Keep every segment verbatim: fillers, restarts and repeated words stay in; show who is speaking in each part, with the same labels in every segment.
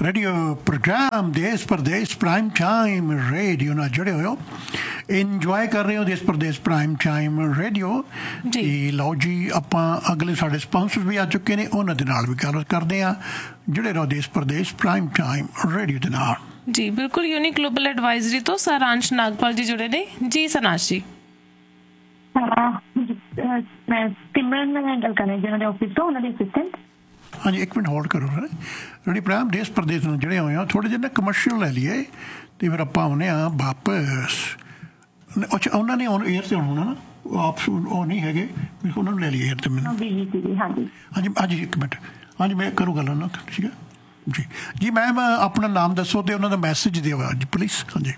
Speaker 1: Radio programme देश प्रदेश prime time radio ਨਾਲ ਜੁੜੇ ਹੋਏ ਹੋ ਇੰਜੋਏ ਕਰ ਰਹੇ ਹੋ ਦੇਸ਼ ਪ੍ਰਦੇਸ਼ ਪ੍ਰਾਈਮ ਟਾਈਮ ਰੇਡੀਓ ਜੀ। ਲਓ ਜੀ ਆਪਾਂ ਅਗਲੇ ਸਾਡੇ ਸਪਾਂਸਰ ਵੀ ਆ ਚੁੱਕੇ ਨੇ ਉਹਨਾਂ ਦੇ ਨਾਲ ਵੀ ਗੱਲ ਕਰਦੇ ਆ ਜਿਹੜੇ ਰਹੋ ਦੇਸ਼ ਪ੍ਰਦੇਸ਼ ਪ੍ਰਾਈਮ ਟਾਈਮ ਰੇਡੀਓ ਦੇ ਨਾਲ
Speaker 2: ਜੀ। ਬਿਲਕੁਲ यूनिक ग्लोबल एडवाइजरी तो सारांश नागपाल जी जुड़े ने जी। सनाश जी
Speaker 3: मैं सिमरन गल कर रही हूं ऑफिस तो उन्होंने असिस्टेंट।
Speaker 1: हाँ जी एक मिनट होल्ड करो रेडी प्राइम देश प्रदेश में जुड़े हुए हैं थोड़े ਜਿਹੇ कमर्शियल ਲੈ ਲਈਏ ਤੇ ਫਿਰ ਆਪਾਂ ਆਉਂਦੇ ਆ ਵਾਪਸ। ਅੱਛਾ ਉਹਨਾਂ ਨੇ ਔਨ 에ਅਰ ਤੇ ਹੋਣਾ ਨਾ ਆਪ ਉਹ ਨਹੀਂ ਹੈਗੇ ਉਹਨਾਂ ਨੂੰ ਲੈ ਲਈਏ 에ਅਰ ਤੇ ਮੈਨੂੰ। ਹਾਂਜੀ ਹਾਂਜੀ ਹਾਂਜੀ ਇੱਕ ਮਿੰਟ ਹਾਂਜੀ ਮੈਂ ਕਰੂ ਗੱਲ ਨਾ ਠੀਕ ਹੈ ਜੀ। ਜੀ ਮੈਮ ਆਪਣਾ ਨਾਮ ਦੱਸੋ ਤੇ ਉਹਨਾਂ ਦਾ ਮੈਸੇਜ ਦਿਓ ਅੱਜ ਪਲੀਜ਼। ਹਾਂਜੀ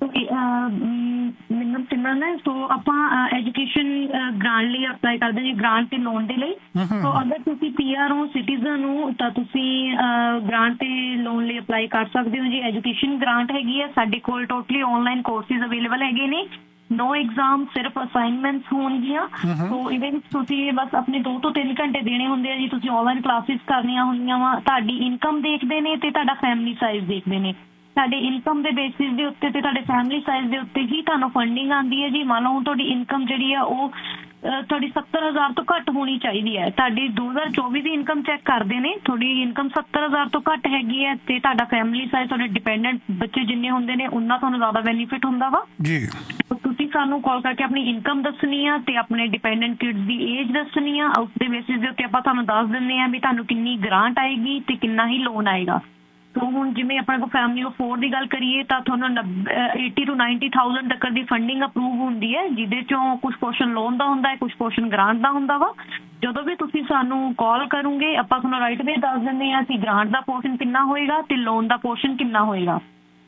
Speaker 3: ਮੈਨੂੰ ਸਿਮਰਨ ਹੈ ਸੋ ਆਪਾਂ ਐਜੂਕੇਸ਼ਨ ਗ੍ਰਾਂਟ ਲਈ ਅਪਲਾਈ ਕਰਦੇ ਜੀ ਗ੍ਰਾਂਟ ਤੇ ਲੋਨ ਦੇ ਲਈ। ਸੋ ਅਗਰ ਤੁਸੀਂ ਪੀ ਆਰ ਹੋ ਸਿਟੀਜ਼ਨ ਹੋ ਤਾਂ ਤੁਸੀਂ ਗ੍ਰਾਂਟ ਤੇ ਲੋਨ ਲਈ ਅਪਲਾਈ ਕਰ ਸਕਦੇ ਹੋ ਜੀ। ਐਜੂਕੇਸ਼ਨ ਗ੍ਰਾਂਟ ਹੈਗੀ ਹੈ ਸਾਡੇ ਕੋਲ ਟੋਟਲੀ ਆਨਲਾਈਨ ਕੋਰਸਿਸ ਅਵੇਲੇਬਲ ਹੈਗੇ ਨੇ। ਨੋ ਐਗਜ਼ਾਮ ਸਿਰਫ ਅਸਾਈਨਮੈਂਟਸ ਹੋਣਗੀਆਂ। ਸੋ ਇਹਦੇ ਵਿੱਚ ਤੁਸੀਂ ਬਸ ਆਪਣੇ ਦੋ ਤੋਂ ਤਿੰਨ ਘੰਟੇ ਦੇਣੇ ਹੁੰਦੇ ਆ ਜੀ। ਤੁਸੀਂ ਆਨਲਾਈਨ ਕਲਾਸਿਸ ਕਰਨੀਆਂ ਹੁੰਦੀਆਂ ਵਾ। ਤੁਹਾਡੀ ਇਨਕਮ ਦੇਖਦੇ ਨੇ ਤੇ ਤੁਹਾਡਾ ਫੈਮਿਲੀ ਸਾਈਜ਼ ਦੇਖਦੇ ਨੇ। ਤੁਹਾਡੇ ਇਨਕਮ ਦੇ ਬੇਸਿਸ ਦੇ ਉੱਤੇ ਤੇ ਤੁਹਾਡੇ ਫੈਮਿਲੀ ਸਾਈਜ਼ ਦੇ ਉੱਤੇ ਹੀ ਤੁਹਾਨੂੰ ਫੰਡਿੰਗ ਆਉਂਦੀ ਹੈ ਜੀ। ਮੰਨ ਲਓ ਹੁਣ ਤੁਹਾਡੀ ਇਨਕਮ ਜਿਹੜੀ ਆ ਉਹ ਤੁਹਾਡੀ ਸੱਤਰ ਹਜ਼ਾਰ ਤੋਂ ਘੱਟ ਹੋਣੀ ਚਾਹੀਦੀ ਹੈ। ਤੁਹਾਡੀ ਦੋ ਹਜ਼ਾਰ ਚੌਵੀ ਦੀ ਇਨਕਮ ਚੈੱਕ ਕਰਦੇ ਨੇ ਤੁਹਾਡੀ ਇਨਕਮ ਸੱਤਰ ਹਜ਼ਾਰ ਤੋਂ ਘੱਟ ਹੈਗੀ ਹੈ ਤੇ ਤੁਹਾਡਾ ਫੈਮਿਲੀ ਸਾਈਜ਼ ਤੁਹਾਡੇ ਡਿਪੈਂਡੈਂਟ ਬੱਚੇ ਜਿੰਨੇ ਹੁੰਦੇ ਨੇ ਉਹਨਾਂ ਤੁਹਾਨੂੰ ਜ਼ਿਆਦਾ ਬੈਨੀਫਿਟ ਹੁੰਦਾ ਵਾ ਜੀ। ਤੁਸੀਂ ਸਾਨੂੰ ਕਾਲ ਕਰਕੇ ਆਪਣੀ ਇਨਕਮ ਦੱਸਣੀ ਆ ਤੇ ਆਪਣੇ ਡਿਪੈਂਡੈਂਟ ਕਿਡਸ ਦੀ ਏਜ ਦੱਸਣੀ ਆ। ਉਸ ਦੇ ਬੇਸਿਸ ਦੇ ਉੱਤੇ ਆਪਾਂ ਤੁਹਾਨੂੰ ਦੱਸ ਦਿੰਦੇ ਆ ਵੀ ਤੁਹਾਨੂੰ ਕਿੰਨੀ ਗ੍ਰਾਂਟ ਆਏਗੀ ਤੇ ਕਿੰਨਾ ਹੀ ਲੋਨ ਆਏਗਾ। ਸੋ ਹੁਣ ਜਿਵੇਂ ਆਪਣੇ ਕੋਲ ਫੈਮਿਲੀ ਆਫ ਫੋਰ ਦੀ ਗੱਲ ਕਰੀਏ ਤਾਂ ਤੁਹਾਨੂੰ ਏਟੀ ਟੂ ਨਾਈਨਟੀ ਥਾਊਜ਼ੈਂਡ ਤੱਕ ਦੀ ਫੰਡਿੰਗ ਅਪਰੂਵ ਹੁੰਦੀ ਹੈ ਜਿਹਦੇ ਚੋਂ ਕੁਛ ਪੋਰਸ਼ਨ ਲੋਨ ਦਾ ਹੁੰਦਾ ਹੈ ਕੁਛ ਪੋਰਸ਼ਨ ਗ੍ਰਾਂਟ ਦਾ ਹੁੰਦਾ ਵਾ। ਜਦੋਂ ਵੀ ਤੁਸੀਂ ਸਾਨੂੰ ਕਾਲ ਕਰੋਗੇ ਆਪਾਂ ਤੁਹਾਨੂੰ ਰਾਈਟ ਵੇ ਦੱਸ ਦਿੰਦੇ ਹਾਂ ਕਿ ਗ੍ਰਾਂਟ ਦਾ ਪੋਰਸ਼ਨ ਕਿੰਨਾ ਹੋਏਗਾ ਤੇ ਲੋਨ ਦਾ ਪੋਰਸ਼ਨ ਕਿੰਨਾ ਹੋਏਗਾ।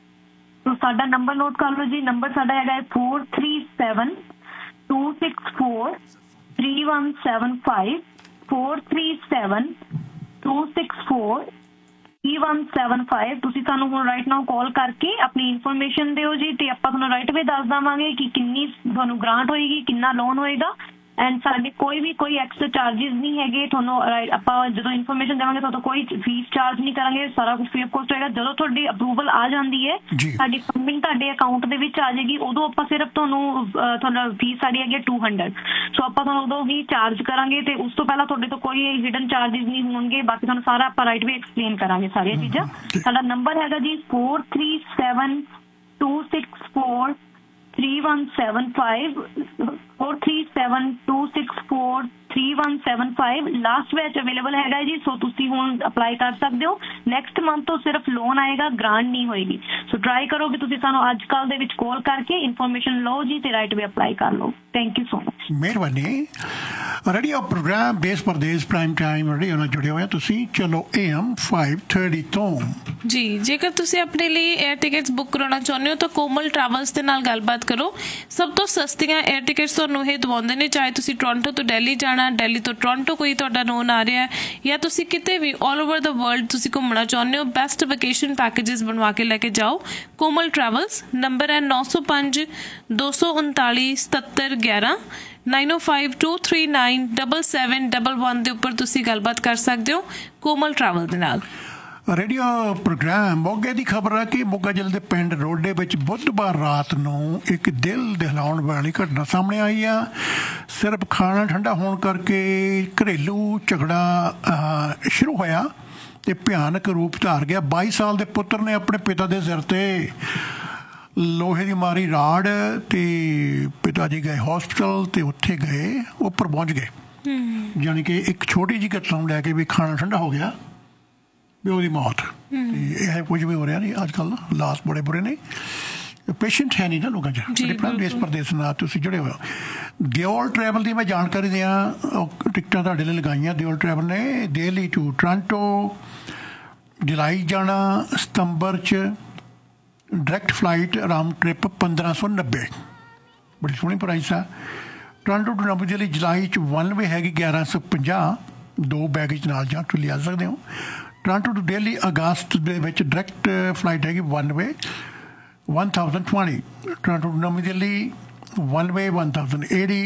Speaker 3: ਸੋ ਸਾਡਾ ਨੰਬਰ ਨੋਟ ਕਰ ਲਓ ਜੀ। ਨੰਬਰ ਸਾਡਾ ਹੈਗਾ ਹੈ four three seven two six four three one seven five four three seven two six four three one seven five. ਤੁਸੀਂ ਸਾਨੂੰ ਹੁਣ ਰਾਈਟ ਨਾਓ ਕਾਲ ਕਰਕੇ ਆਪਣੀ ਇਨਫੋਰਮੇਸ਼ਨ ਦਿਓ ਜੀ ਤੇ ਆਪਾਂ ਤੁਹਾਨੂੰ ਰਾਈਟ ਵੇ ਦੱਸ ਦੇਵਾਂਗੇ ਕਿ ਕਿੰਨੀ ਤੁਹਾਨੂੰ ਗ੍ਰਾਂਟ ਹੋਏਗੀ ਕਿੰਨਾ ਲੋਨ ਹੋਏਗਾ। ਐਂਡ ਸਾਡੇ ਕੋਈ ਵੀ ਕੋਈ ਐਕਸਟਰਾ ਚਾਰਜਿਸ ਨਹੀਂ ਹੈਗੇ। ਤੁਹਾਨੂੰ ਆਪਾਂ ਜਦੋਂ ਇਨਫੋਰਮੇਸ਼ਨ ਦੇਵਾਂਗੇ ਤੁਹਾਨੂੰ ਕੋਈ ਫੀਸ ਚਾਰਜ ਨਹੀਂ ਕਰਾਂਗੇ। ਸਾਰਾ ਕੁਝ ਫ੍ਰੀ ਆਫ ਕੋਸਟ ਹੋਏਗਾ। ਜਦੋਂ ਤੁਹਾਡੀ ਅਪਰੂਵਲ ਆ ਜਾਂਦੀ ਹੈ ਸਾਡੀ ਫੰਡਿੰਗ ਤੁਹਾਡੇ ਅਕਾਊਂਟ ਦੇ ਵਿੱਚ ਆ ਜਾਏਗੀ ਉਦੋਂ ਆਪਾਂ ਸਿਰਫ ਤੁਹਾਨੂੰ ਤੁਹਾਨੂੰ ਫੀਸ ਸਾਡੀ ਹੈਗੀ ਟੂ ਹੰਡਰਡ। ਸੋ ਆਪਾਂ ਤੁਹਾਨੂੰ ਉਦੋਂ ਹੀ ਚਾਰਜ ਕਰਾਂਗੇ ਤੇ ਉਸ ਤੋਂ ਪਹਿਲਾਂ ਤੁਹਾਡੇ ਤੋਂ ਕੋਈ ਹਿਡਨ ਚਾਰਜਿਸ ਨਹੀਂ ਹੋਣਗੇ। ਬਾਕੀ ਤੁਹਾਨੂੰ ਸਾਰਾ ਆਪਾਂ ਰਾਈਟ ਵੇ ਐਕਸਪਲੇਨ ਕਰਾਂਗੇ ਸਾਰੀਆਂ ਚੀਜ਼ਾਂ। ਸਾਡਾ ਨੰਬਰ ਹੈਗਾ ਜੀ four three seven two six four three one seven five four three seven two six four three one seven five. Last batch available ਹੈਗਾ ਜੀ। ਸੋ ਤੁਸੀਂ ਹੁਣ ਅਪਲਾਈ ਕਰ ਸਕਦੇ ਹੋ। ਨੈਕਸਟ ਮੰਥ ਤੋਂ ਸਿਰਫ ਲੋਨ ਆਏਗਾ ਗ੍ਰਾਂਟ ਨਹੀਂ ਹੋਏਗੀ। ਸੋ ਟਰਾਈ ਕਰੋ ਕਿ ਤੁਸੀਂ ਸਾਨੂੰ ਅੱਜ ਕੱਲ੍ਹ ਦੇ ਵਿੱਚ ਕਾਲ ਕਰਕੇ ਇਨਫੋਰਮੇਸ਼ਨ ਲਓ ਜੀ ਤੇ ਰਾਈਟ ਵੇ ਅਪਲਾਈ ਕਰ ਲਓ। Thank you so much.
Speaker 1: ਮਿਹਰਬਾਨੀ। ਰੇਡੀਓ ਪ੍ਰੋਗਰਾਮ ਦੇਸ਼ ਪ੍ਰਦੇਸ਼ ਪ੍ਰਾਈਮ ਟਾਈਮ ਰੇਡੀਓ ਨਾਲ ਜੁੜੇ ਹੋਏ ਤੁਸੀਂ ਚਲੋ ਏ ਐਮ ਫਾਈਵ ਥਰਟੀ ਤੋਂ
Speaker 2: ਜੀ। ਜੇਕਰ ਤੁਸੀਂ ਆਪਣੇ ਲਈ 에ਅਰ ਟਿਕਟਸ ਬੁੱਕ ਕਰਾਉਣਾ ਚਾਹੁੰਦੇ ਹੋ ਤਾਂ ਕੋਮਲ ਟਰੈਵਲਸ ਦੇ ਨਾਲ ਗੱਲਬਾਤ ਕਰੋ। ਸਭ ਤੋਂ ਸਸਤੀਆਂ 에ਅਰ ਟਿਕਟਸ ਤੁਹਾਨੂੰ ਇਹ ਦਵਾਉਂਦੇ ਨੇ। ਚਾਹੇ ਤੁਸੀਂ ਟੋਰਾਂਟੋ ਤੋਂ ਦਿੱਲੀ ਜਾਣਾ ਦਿੱਲੀ ਤੋਂ ਟੋਰਾਂਟੋ ਕੋਈ ਤੁਹਾਡਾ ਨੋਨ ਆ ਰਿਹਾ ਜਾਂ ਤੁਸੀਂ ਕਿਤੇ ਵੀ ਆਲ ਓਵਰ ਦਾ ਵਰਲਡ ਤੁਸੀਂ ਘੁੰਮਣਾ ਚਾਹੁੰਦੇ ਹੋ ਬੈਸਟ ਵੈਕੇਸ਼ਨ ਪੈਕੇਜਸ ਬਣਵਾ ਕੇ ਲੈ ਕੇ ਜਾਓ। ਕੋਮਲ ਟਰੈਵਲਸ ਨੰਬਰ ਹੈ ਨੌ ਸੌ ਪੰਜ ਦੋ ਸੌ ਉਨਤਾਲੀ ਸਤੱਤਰ ਗਿਆਰਾਂ ਨਾਈਨ ਓ five two three nine double seven double one ਦੇ ਉੱਪਰ ਤੁਸੀਂ ਗੱਲਬਾਤ ਕਰ ਸਕਦੇ ਹੋ ਕੋਮਲ ਟਰੈਵਲ ਦੇ ਨਾਲ।
Speaker 1: ਰੇਡੀਓ ਪ੍ਰੋਗਰਾਮ ਮੋਗੇ ਦੀ ਖਬਰ ਹੈ ਕਿ ਮੋਗਾ ਜ਼ਿਲ੍ਹੇ ਦੇ ਪਿੰਡ ਰੋਡੇ ਵਿੱਚ ਬੁੱਧਵਾਰ ਰਾਤ ਨੂੰ ਇੱਕ ਦਿਲ ਦਹਿਲਾਉਣ ਵਾਲੀ ਘਟਨਾ ਸਾਹਮਣੇ ਆਈ ਆ। ਸਿਰਫ ਖਾਣਾ ਠੰਡਾ ਹੋਣ ਕਰਕੇ ਘਰੇਲੂ ਝਗੜਾ ਸ਼ੁਰੂ ਹੋਇਆ ਤੇ ਭਿਆਨਕ ਰੂਪ ਧਾਰ ਗਿਆ। ਬਾਈ ਸਾਲ ਦੇ ਪੁੱਤਰ ਨੇ ਆਪਣੇ ਪਿਤਾ ਦੇ ਸਿਰ ਤੇ ਲੋਹੇ ਦੀ ਮਾਰੀ ਰਾੜ ਤੇ ਪਿਤਾ ਜੀ ਗਏ ਹੌਸਪੀਟਲ ਤੇ ਉੱਥੇ ਗਏ ਉੱਪਰ ਪਹੁੰਚ ਗਏ। ਜਾਣੀ ਕਿ ਇੱਕ ਛੋਟੀ ਜਿਹੀ ਘਟਨਾ ਨੂੰ ਲੈ ਕੇ ਵੀ ਖਾਣਾ ਠੰਡਾ ਹੋ ਗਿਆ ਵੀ ਉਹਦੀ ਮੌਤ। ਇਹ ਕੁਝ ਵੀ ਹੋ ਰਿਹਾ ਨਹੀਂ ਅੱਜ ਕੱਲ੍ਹ। ਹਾਲਾਤ ਬੜੇ ਬੁਰੇ ਨੇ। ਪੇਸ਼ੈਂਟ ਹੈ ਨਹੀਂ ਨਾ ਲੋਕਾਂ 'ਚ। ਦੇਸ਼ ਪ੍ਰਦੇਸ਼ ਨਾਲ ਤੁਸੀਂ ਜੁੜੇ ਹੋਏ ਹੋ। ਦਿਓਲ ਟਰੈਵਲ ਦੀ ਮੈਂ ਜਾਣਕਾਰੀ ਦਿਆਂ ਟਿਕਟਾਂ ਤੁਹਾਡੇ ਲਈ ਲਗਾਈਆਂ ਦਿਓਲ ਟਰੈਵਲ ਨੇ। ਦਿੱਲੀ ਟੂ ਟੋਰਾਂਟੋ ਜੁਲਾਈ ਜਾਣਾ ਸਤੰਬਰ 'ਚ ਡਾਇਰੈਕਟ ਫਲਾਈਟ ਰਾਊਂਡ ਟ੍ਰਿਪ ਪੰਦਰਾਂ ਸੌ ਨੱਬੇ ਬੜੀ ਸੋਹਣੀ ਪ੍ਰਾਈਸ ਆ। ਟੋਰਾਂਟੋ ਟੂ ਨਵੀਂ ਦਿੱਲੀ ਜੁਲਾਈ 'ਚ ਵਨ ਵੇ ਹੈਗੀ ਗਿਆਰਾਂ ਸੌ ਪੰਜਾਹ ਦੋ ਬੈਗੇਜ ਨਾਲ ਜਾਂ ਤੁਸੀਂ ਲਿਆ ਸਕਦੇ ਹੋ। ਟੋਰਾਂਟੋ ਟੂ ਦਿੱਲੀ ਅਗਸਤ ਦੇ ਵਿੱਚ ਡਾਇਰੈਕਟ ਫਲਾਈਟ ਹੈਗੀ one way one thousand twenty. Toronto to New Delhi, one way one thousand eighty.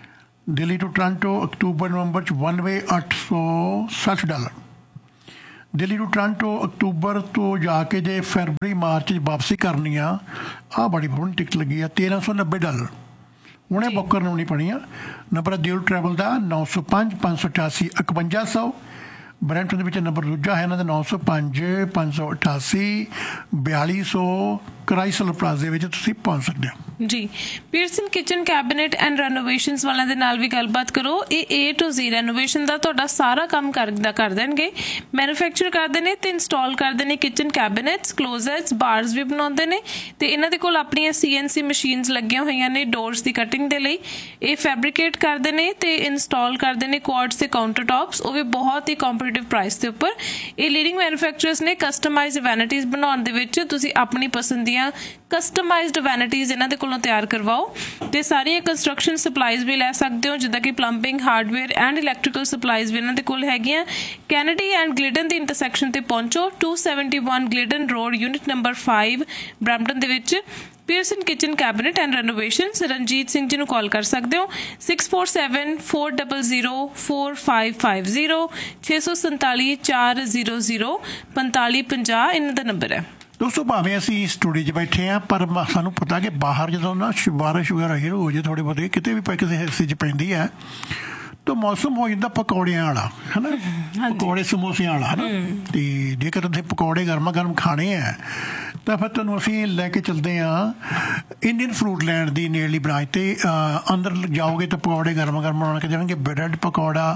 Speaker 1: Delhi to Toronto, October, November, one way eight hundred sixty dollars. Delhi to Toronto October ਤੋਂ ਜਾ ਕੇ ਜੇ ਫਰਵਰੀ March 'ਚ ਵਾਪਸੀ ਕਰਨੀ ਆ, ਆਹ ਬੜੀ ਸੋਹਣੀ ਟਿਕਟ ਲੱਗੀ ਆ, ਤੇਰਾਂ ਸੌ ਨੱਬੇ ਡਾਲਰ ਹੁਣੇ ਬੁੱਕ ਕਰਵਾਉਣੀ ਪੈਣੀ ਆ। ਨੰਬਰ ਦਿਲ ਟਰੈਵਲ ਦਾ ਨੌ ਸੌ ਪੰਜ ਪੰਜ ਸੌ ਅਠਾਸੀ ਇਕਵੰਜਾ ਸੌ। ਬਰੈਂਪਟਨ ਦੇ ਵਿੱਚ ਨੰਬਰ ਦੂਜਾ ਹੈ ਇਹਨਾਂ ਦਾ ਨੌ ਸੌ ਪੰਜ ਪੰਜ ਸੌ ਅਠਾਸੀ ਬਿਆਲੀ ਸੌ ਕਰਾਈਸਲ ਪਲਾਜ਼ੇ ਵਿੱਚ ਤੁਸੀਂ ਪਹੁੰਚ ਸਕਦੇ ਹੋ
Speaker 2: ਜੀ। ਪੀਅਰਸਨ ਕਿਚਨ ਕੈਬਨਿਟ ਐਂਡ ਰੈਨੋਵੇਸ਼ਨਸ ਵਾਲਿਆਂ ਦੇ ਨਾਲ ਵੀ ਗੱਲਬਾਤ ਕਰੋ। ਇਹ ਏ ਟੂ ਜ਼ੀ ਰੈਨੋਵੇਸ਼ਨ ਦਾ ਤੁਹਾਡਾ ਸਾਰਾ ਕੰਮ ਕਰਦਾ ਕਰ ਦੇਣਗੇ। ਮੈਨੂਫੈਕਚਰ ਕਰਦੇ ਨੇ ਤੇ ਇੰਸਟਾਲ ਕਰਦੇ ਨੇ ਕਿਚਨ ਕੈਬਨਿਟਸ, ਕਲੋਜ਼ਟਸ, ਬਾਰਸ ਵੀ ਬਣਾਉਂਦੇ ਨੇ ਤੇ ਇਹਨਾਂ ਦੇ ਕੋਲ ਆਪਣੀਆਂ ਸੀ ਐਨ ਸੀ ਮਸ਼ੀਨਸ ਲੱਗੀਆਂ ਹੋਈਆਂ ਨੇ ਡੋਰਸ ਦੀ ਕਟਿੰਗ ਦੇ ਲਈ। ਇਹ ਫੈਬਰੀਕੇਟ ਕਰਦੇ ਨੇ ਤੇ ਇੰਸਟਾਲ ਕਰਦੇ ਨੇ ਕੁਆਰਟਸ ਤੇ ਕਾਊਂਟਰ ਟਾਪਸ, ਉਹ ਵੀ ਬਹੁਤ ਹੀ ਕੰਪੀਟੀਟਿਵ ਪ੍ਰਾਈਸ ਦੇ ਉੱਪਰ। ਇਹ ਲੀਡਿੰਗ ਮੈਨੂਫੈਕਚਰਰਸ ਨੇ ਕਸਟਮਾਈਜ਼ਡ ਵੈਨਿਟੀਜ਼ ਬਣਾਉਣ ਦੇ ਵਿੱਚ। ਤੁਸੀਂ ਆਪਣੀ ਪਸੰਦ ਦੀਆਂ ਕਸਟਮਾਈਜ਼ਡ ਵੈਨਿਟੀਜ਼ ਇਹਨਾਂ ਦੇ ਕੋਲੋਂ ਤਿਆਰ ਕਰਵਾਓ ਤੇ ਸਾਰੀਆਂ ਕੰਸਟਰਕਸ਼ਨ ਸਪਲਾਈਜ਼ ਵੀ ਲੈ ਸਕਦੇ ਹੋ, ਜਿੱਦਾਂ ਕਿ plumbing, hardware and electrical supplies ਵੀ ਇਹਨਾਂ ਦੇ ਕੋਲ ਹੈਗੀਆਂ। ਕੈਨੇਡੀ ਐਂਡ ਗਲਿਡਨ ਦੀ ਇੰਟਰਸੈਕਸ਼ਨ ਤੇ ਪਹੁੰਚੋ, ਦੋ ਸੌ ਇਕਹੱਤਰ ਗਲਿਡਨ ਰੋਡ, ਯੂਨਿਟ ਨੰਬਰ ਪੰਜ, ਬਰੈਂਪਟਨ ਦੇ ਵਿੱਚ। Pearson kitchen cabinet and ਰੈਨੋਵੇਸ਼ਨਸ। Ranjit Singh ji ਨੂੰ ਕਾਲ ਕਰ ਸਕਦੇ ਹੋ six four seven four zero zero four five five zero, ਛੇ ਸੌ ਸੰਤਾਲੀ ਚਾਰ ਜ਼ੀਰੋ ਜ਼ੀਰੋ ਪੰਤਾਲੀ ਪੰਜਾਹ ਇਹਨਾਂ ਦਾ ਨੰਬਰ ਹੈ।
Speaker 1: ਦੋਸਤੋ ਭਾਵੇਂ ਅਸੀਂ ਸਟੂਡੀਓ 'ਚ ਬੈਠੇ ਹਾਂ, ਪਰ ਸਾਨੂੰ ਪਤਾ ਕਿ ਬਾਹਰ ਜਦੋਂ ਨਾ ਬਾਰਿਸ਼ ਵਗੈਰਾ ਸ਼ੁਰੂ ਹੋ ਜਾਏ ਥੋੜ੍ਹੇ ਬਹੁਤੇ ਕਿਤੇ ਵੀ ਕਿਸੇ ਹਿੱਸੇ 'ਚ ਪੈਂਦੀ ਹੈ ਤਾਂ ਮੌਸਮ ਹੋ ਜਾਂਦਾ ਪਕੌੜਿਆਂ ਵਾਲਾ, ਹੈ ਨਾ, ਪਕੌੜੇ ਸਮੋਸਿਆਂ ਵਾਲਾ, ਹੈ ਨਾ। ਅਤੇ ਜੇਕਰ ਉੱਥੇ ਪਕੌੜੇ ਗਰਮਾ ਗਰਮ ਖਾਣੇ ਹੈ ਤਾਂ ਫਿਰ ਤੁਹਾਨੂੰ ਅਸੀਂ ਲੈ ਕੇ ਚੱਲਦੇ ਹਾਂ ਇੰਡੀਅਨ ਫਰੂਟ ਲੈਂਡ ਦੀ ਨੇੜਲੀ ਬ੍ਰਾਂਚ 'ਤੇ। ਅੰਦਰ ਜਾਓਗੇ ਤਾਂ ਪਕੌੜੇ ਗਰਮਾ ਗਰਮ ਬਣਾ ਕੇ ਦੇਣਗੇ, ਬ੍ਰੈਡ ਪਕੌੜਾ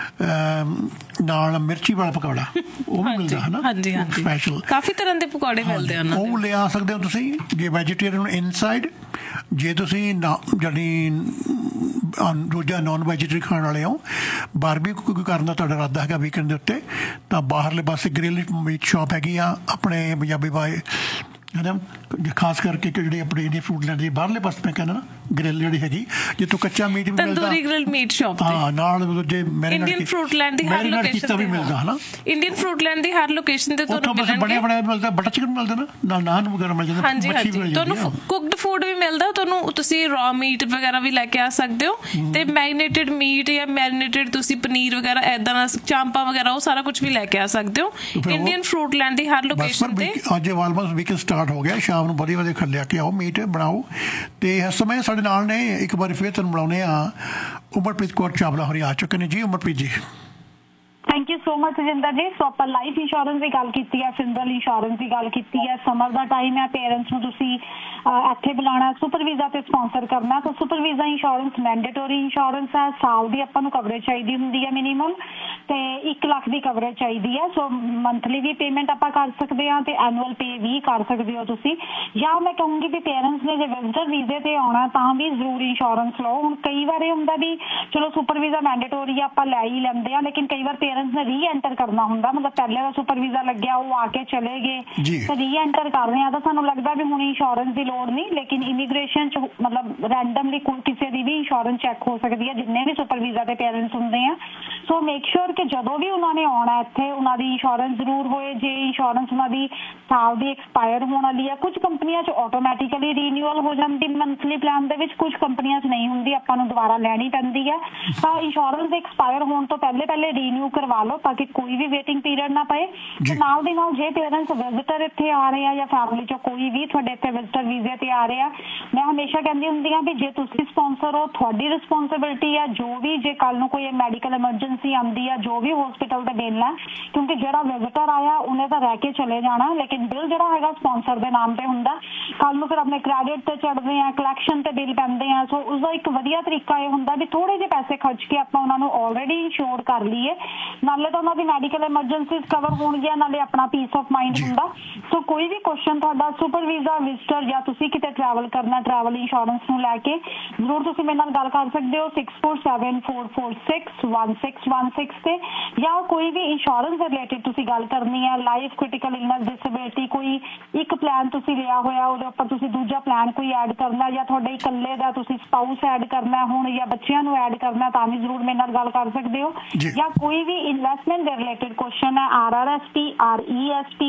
Speaker 1: ਨਾਲ ਮਿਰਚੀ ਵਾਲਾ ਪਕੌੜਾ ਉਹ ਵੀ ਮਿਲਦਾ, ਹੈ ਨਾ, ਸਪੈਸ਼ਲ
Speaker 2: ਕਾਫੀ ਤਰ੍ਹਾਂ ਦੇ ਪਕੌੜੇ ਮਿਲਦੇ ਹਨ,
Speaker 1: ਉਹ ਲਿਆ ਸਕਦੇ ਹੋ ਤੁਸੀਂ। ਜੇ ਵੈਜੀਟੇਰੀਅਨ ਇਨਸਾਈਡ, ਜੇ ਤੁਸੀਂ ਨਾ ਜਾਨੀ ਦੂਜਾ ਨੋਨ ਵੈਜੀਟੇਰੀਅਨ ਖਾਣ ਵਾਲੇ ਹੋ, ਬਾਰਬੀਕਿਊ ਕਰਨ ਦਾ ਤੁਹਾਡਾ ਇਰਾਦਾ ਹੈਗਾ ਵੀਕਐਂਡ ਦੇ ਉੱਤੇ, ਤਾਂ ਬਾਹਰਲੇ ਪਾਸੇ ਗ੍ਰਿਲ ਮੀਟ ਸ਼ਾਪ ਹੈਗੀ ਆ ਆਪਣੇ ਪੰਜਾਬੀ ਬਾਏ, ਹੈ ਨਾ, ਖਾਸ ਕਰਕੇ ਜਿਹੜੀ ਆਪਣੀ ਇੰਡੀਅਨ ਫਰੂਟ ਲੈਂਡ ਦੀ ਬਾਹਰਲੇ ਪਾਸੇ ਮੈਂ ਕਹਿੰਦਾ ਨਾ ਗ੍ਰਿਲ ਜਿਹੜੀ ਹੈਗੀ ਜਿੱਥੋਂ ਕੱਚਾ ਮੀਟ ਵੀ ਮਿਲਦਾ,
Speaker 2: ਤੰਦੂਰੀ ਗ੍ਰਿਲ ਮੀਟ ਸ਼ਾਪ
Speaker 1: ਹਾਂ, ਨਾਲ ਜੇ
Speaker 2: ਇੰਡੀਅਨ ਫਰੂਟ ਲੈਂਡ ਦੀ ਹਰ ਲੋਕੇਸ਼ਨ
Speaker 1: ਵੀ ਮਿਲਦਾ, ਹੈ ਨਾ।
Speaker 2: ਇੰਡੀਅਨ ਫਰੂਟ ਲੈਂਡ ਦੀ ਹਰ ਲੋਕੇਸ਼ਨ ਤੇ ਤੁਹਾਨੂੰ ਮਿਲਣਗੇ।
Speaker 1: ਬਣਿਆ ਬਣਾਇਆ ਮਿਲਦਾ, ਬਟਰ ਚਿਕਨ ਮਿਲਦਾ ਨਾ, ਨਾਲ ਨਾਨ ਵਗੈਰਾ ਮਿਲ ਜਾਂਦਾ,
Speaker 2: ਹਾਂਜੀ ਹਾਂਜੀ, ਤੁਹਾਨੂੰ ਕੁਕਡ ਫੂਡ ਵੀ ਮਿਲਦਾ, ਤੁਹਾਨੂੰ ਤੁਸੀਂ ਰॉ ਮੀਟ ਵਗੈਰਾ ਵੀ ਲੈ ਕੇ ਆ ਸਕਦੇ ਹੋ ਤੇ ਮੈਰੀਨੇਟਡ ਮੀਟ ਜਾਂ ਮੈਰੀਨੇਟਡ ਤੁਸੀਂ ਪਨੀਰ ਵਗੈਰਾ ਏਦਾਂ ਦਾ ਚਾਂਪਾ ਵਗੈਰਾ ਉਹ ਸਾਰਾ ਕੁਝ ਵੀ ਲੈ ਕੇ ਆ ਸਕਦੇ ਹੋ ਇੰਡੀਅਨ ਫਰੂਟ ਲੈਂਡ ਦੀ ਹਰ ਲੋਕੇਸ਼ਨ ਤੇ।
Speaker 1: ਅੱਜ ਆਲਮੋਸਟ ਵੀਕਐਂਡ ਸਟਾਰਟ ਹੋ ਗਿਆ, ਸ਼ਾਮ ਨੂੰ ਵਧੀਆ ਵਧੀਆ ਖੱਲਿਆ ਕੇ ਆਓ, ਮੀਟ ਬਣਾਓ। ਤੇ ਇਸ ਸਮੇਂ ਸਾਡੇ ਨਾਲ ਨੇ ਇੱਕ ਵਾਰੀ ਫਿਰ ਤੁਹਾਨੂੰ ਬਣਾਉਂਦੇ ਆ ਉਮਰਪ੍ਰੀਤ ਕੌਰ ਚਾਵਲਾ ਹੋਰੀ ਆ ਚੁੱਕੇ ਨੇ ਜੀ। ਉਮਰਪ੍ਰੀਤ ਜੀ,
Speaker 3: thank you so much Rajinder ji. ਸੋ ਆਪਾਂ ਲਾਈਫ ਇੰਸ਼ੋਰੈਂਸ ਦੀ ਗੱਲ ਕੀਤੀ ਹੈ, ਫਿੰਡਲ ਇੰਸ਼ੋਰੈਂਸ ਦੀ ਗੱਲ ਕੀਤੀ ਹੈ। ਸਮਰ ਦਾ ਟਾਈਮ ਹੈ, ਪੇਰੈਂਟਸ ਨੂੰ ਤੁਸੀਂ ਇੱਥੇ ਬੁਲਾਉਣਾ, ਸੁਪਰ ਵੀਜ਼ਾ ਤੇ ਸਪਾਂਸਰ ਕਰਨਾ। ਤਾਂ ਸੁਪਰ ਵੀਜ਼ਾ ਇੰਸ਼ੋਰੈਂਸ ਮੈਂਡੇਟੋਰੀ ਇੰਸ਼ੋਰੈਂਸ ਹੈ, ਸਾਲ ਦੀ ਆਪਾਂ ਨੂੰ ਕਵਰੇਜ ਚਾਹੀਦੀ ਹੁੰਦੀ ਹੈ ਮਿਨੀਮਮ, ਤੇ ਇੱਕ ਲੱਖ ਦੀ ਕਵਰੇਜ ਚਾਹੀਦੀ ਹੈ। ਸੋ ਮੰਥਲੀ ਵੀ ਪੇਮੈਂਟ ਆਪਾਂ ਕਰ ਸਕਦੇ ਹਾਂ ਤੇ ਐਨੂਅਲ ਪੇ ਵੀ ਕਰ ਸਕਦੇ ਹੋ ਤੁਸੀਂ। ਜਾਂ ਮੈਂ ਕਹੂੰਗੀ ਵੀ ਪੇਰੈਂਟਸ ਨੇ ਜੇ ਵਿਜ਼ਟਰ ਵੀਜ਼ੇ ਤੇ ਆਉਣਾ ਤਾਂ ਵੀ ਜ਼ਰੂਰ ਇੰਸ਼ੋਰੈਂਸ ਲਓ। ਹੁਣ ਕਈ ਵਾਰ ਇਹ ਹੁੰਦਾ ਵੀ ਚਲੋ ਸੁਪਰ ਵੀਜ਼ਾ ਮੈਂਡੇਟੋਰੀ ਆਪਾਂ ਲੈ ਹੀ ਲੈਂਦੇ ਹਾਂ, ਲੇਕਿਨ ਕਈ ਵਾਰ ਪੇਰੈਂਟਸ ਨੇ ਰੀ ਐਂਟਰ ਕਰਨਾ ਹੁੰਦਾ, ਮਤਲਬ ਪਹਿਲੇ ਦਾ ਸੁਪਰ ਵੀਜ਼ਾ ਲੱਗਿਆ ਉਹ ਆ ਕੇ ਚਲੇ ਗਏ ਤੇ ਰੀ ਐਂਟਰ ਕਰ ਰਹੇ ਆ, ਤਾਂ ਸਾਨੂੰ ਲੱਗਦਾ ਵੀ ਹੁਣ ਇੰਸ਼ੋਰੈਂਸ ਦੀ ਲੋੜ ਨਹੀਂ। ਲੇਕਿਨ ਇਮੀਗ੍ਰੇਸ਼ਨ 'ਚ ਮਤਲਬ ਰੈਂਡਮਲੀ ਕਿਸੇ ਦੀ ਵੀ ਇੰਸ਼ੋਰੈਂਸ ਚੈੱਕ ਹੋ ਸਕਦੀ ਹੈ, ਜਿੰਨੇ ਵੀ ਸੁਪਰ ਵੀਜ਼ਾ ਦੇ ਪੇਰੈਂਟਸ ਹੁੰਦੇ ਆ। ਸੋ ਮੇਕ ਸ਼ੋਰ ਕਿ ਜਦੋਂ ਵੀ ਉਹਨਾਂ ਨੇ ਆਉਣਾ ਇੱਥੇ ਉਹਨਾਂ ਦੀ ਇੰਸ਼ੋਰੈਂਸ ਜ਼ਰੂਰ ਹੋਏ। ਜੇ ਇੰਸ਼ੋਰੈਂਸ ਉਹਨਾਂ ਦੀ ਸਾਲ ਦੀ ਐਕਸਪਾਇਰ ਹੋਣ ਵਾਲੀ ਹੈ, ਕੁਝ ਕੰਪਨੀਆਂ 'ਚ ਆਟੋਮੈਟਿਕਲੀ ਰੀਨਿਊਅਲ ਹੋ ਜਾਂਦੀ ਮੰਥਲੀ ਪਲਾਨ ਦੇ ਵਿੱਚ, ਕੁਝ ਕੰਪਨੀਆਂ 'ਚ ਨਹੀਂ ਹੁੰਦੀ, ਆਪਾਂ ਨੂੰ ਦੁਬਾਰਾ ਲੈਣੀ ਪੈਂਦੀ ਹੈ। ਤਾਂ ਇੰਸ਼ੋਰੈਂਸ ਦੇ ਐਕਸਪਾਇਰ ਹੋਣ ਤੋਂ ਪਹਿਲੇ ਪਹਿਲੇ ਰੀਨਿਊ ਕਰਵਾ ਲਓ ਤਾਂ ਕਿ ਕੋਈ ਵੀ ਵੇਟਿੰਗ ਪੀਰੀਅਡ ਨਾ ਪਏ। ਤੇ ਨਾਲ ਦੀ ਨਾਲ ਜੇ ਪੇਰੈਂਟਸ ਵਿਜ਼ਿਟਰ ਇੱਥੇ ਆ ਰਹੇ ਆ ਜਾਂ ਫੈਮਿਲੀ 'ਚੋਂ ਕੋਈ ਵੀ ਤੁਹਾਡੇ ਇੱਥੇ ਵਿਜ਼ਿਟਰ ਵੀਜ਼ੇ ਤੇ ਆ ਰਹੇ ਆ, ਮੈਂ ਹਮੇਸ਼ਾ ਕਹਿੰਦੀ ਹੁੰਦੀ ਹਾਂ ਵੀ ਜੇ ਤੁਸੀਂ ਸਪਾਂਸਰ ਹੋ ਤੁਹਾਡੀ ਰਿਸਪੌਂਸਿਬਿਲਿਟੀ ਹੈ, ਜੋ ਵੀ ਜੇ ਕੱਲ ਨੂੰ ਕੋਈ ਮੈਡੀਕਲ ਐਮਰਜੈਂਸੀ ਆਉਂਦੀ ਹੈ ਜੋ ਵੀ ਹਸਪੀਟਲ ਤੇ ਬਿੱਲ ਹੈ, ਕਿਉਂਕਿ ਜਿਹੜਾ ਵਿਜ਼ਿਟਰ ਆਇਆ ਉਹਨੇ ਤਾਂ ਰਹਿ ਕੇ ਚਲੇ ਜਾਣਾ, ਲੇਕਿਨ ਬਿੱਲ ਜਿਹੜਾ ਹੈਗਾ ਸਪਾਂਸਰ ਦੇ ਨਾਮ ਤੇ ਹੁੰਦਾ। ਕੱਲ ਨੂੰ ਫਿਰ ਆਪਣੇ ਕ੍ਰੈਡਿਟ ਤੇ ਚੜਦੇ ਆ, ਕਲੈਕਸ਼ਨ ਤੇ ਬਿੱਲ ਪੈਂਦੇ ਆ। ਸੋ ਉਸਦਾ ਇੱਕ ਵਧੀਆ ਤਰੀਕਾ ਇਹ ਹੁੰਦਾ ਵੀ ਥੋੜੇ ਜਿਹੇ ਪੈਸੇ ਖਰਚ ਕੇ ਆਪਾਂ ਉਹਨਾਂ ਨੂੰ ਆਲਰੇਡੀ ਇੰਸ਼ੋਰ ਕਰ ਲਈਏ, ਨਾਲੇ ਤਾਂ ਉਹਨਾਂ ਦੀ ਮੈਡੀਕਲ ਐਮਰਜੈਂਸੀਜ਼ ਕਵਰ ਹੋਣਗੀਆਂ, ਨਾਲੇ ਆਪਣਾ ਪੀਸ ਆਫ ਮਾਈਂਡ ਹੁੰਦਾ। ਸੋ ਕੋਈ ਵੀ ਕੁਐਸਚਨ ਤੁਹਾਡਾ ਸੁਪਰ ਵੀਜ਼ਾ, ਵਿਜ਼ਟਰ ਜਾਂ ਤੁਸੀਂ ਕਿਤੇ ਟਰੈਵਲ ਕਰਨਾ, ਟਰੈਵਲ ਇੰਸ਼ੋਰੈਂਸ ਨੂੰ ਲੈ ਕੇ ਜ਼ਰੂਰ ਤੁਸੀਂ ਮੇਰੇ ਨਾਲ ਗੱਲ ਕਰ ਸਕਦੇ ਹੋ six four seven four four six one six one six ਤੇ। ਜਾਂ ਕੋਈ ਵੀ ਇੰਸ਼ੋਰੈਂਸ ਦੇ ਰਿਲੇਟਿਡ ਤੁਸੀਂ ਗੱਲ ਕਰਨੀ ਹੈ, ਲਾਈਫ, ਕ੍ਰਿਟੀਕਲ ਇਲਨੈਸ, ਡਿਸੇਬਿਲਿਟੀ, ਕੋਈ ਇੱਕ ਪਲਾਨ ਤੁਸੀਂ ਲਿਆ ਹੋਇਆ ਉਹਦੇ ਉੱਪਰ ਤੁਸੀਂ ਦੂਜਾ ਪਲਾਨ ਕੋਈ ਐਡ ਕਰਨਾ, ਜਾਂ ਤੁਹਾਡੇ ਇਕੱਲੇ ਦਾ ਤੁਸੀਂ ਸਪਾਊਸ ਐਡ ਕਰਨਾ ਹੁਣ ਜਾਂ ਬੱਚਿਆਂ ਨੂੰ ਐਡ ਕਰਨਾ, ਤਾਂ ਵੀ ਜ਼ਰੂਰ ਮੇਰੇ ਨਾਲ ਗੱਲ ਕਰ ਸਕਦੇ ਹੋ। ਜਾਂ ਕੋਈ ਵੀ ਇਨਵੈਸਟਮੈਂਟ ਦੇ ਰਿਲੇਟਿਡ ਕੁਐਸਚਨ ਹੈ, R R S P, R E S P,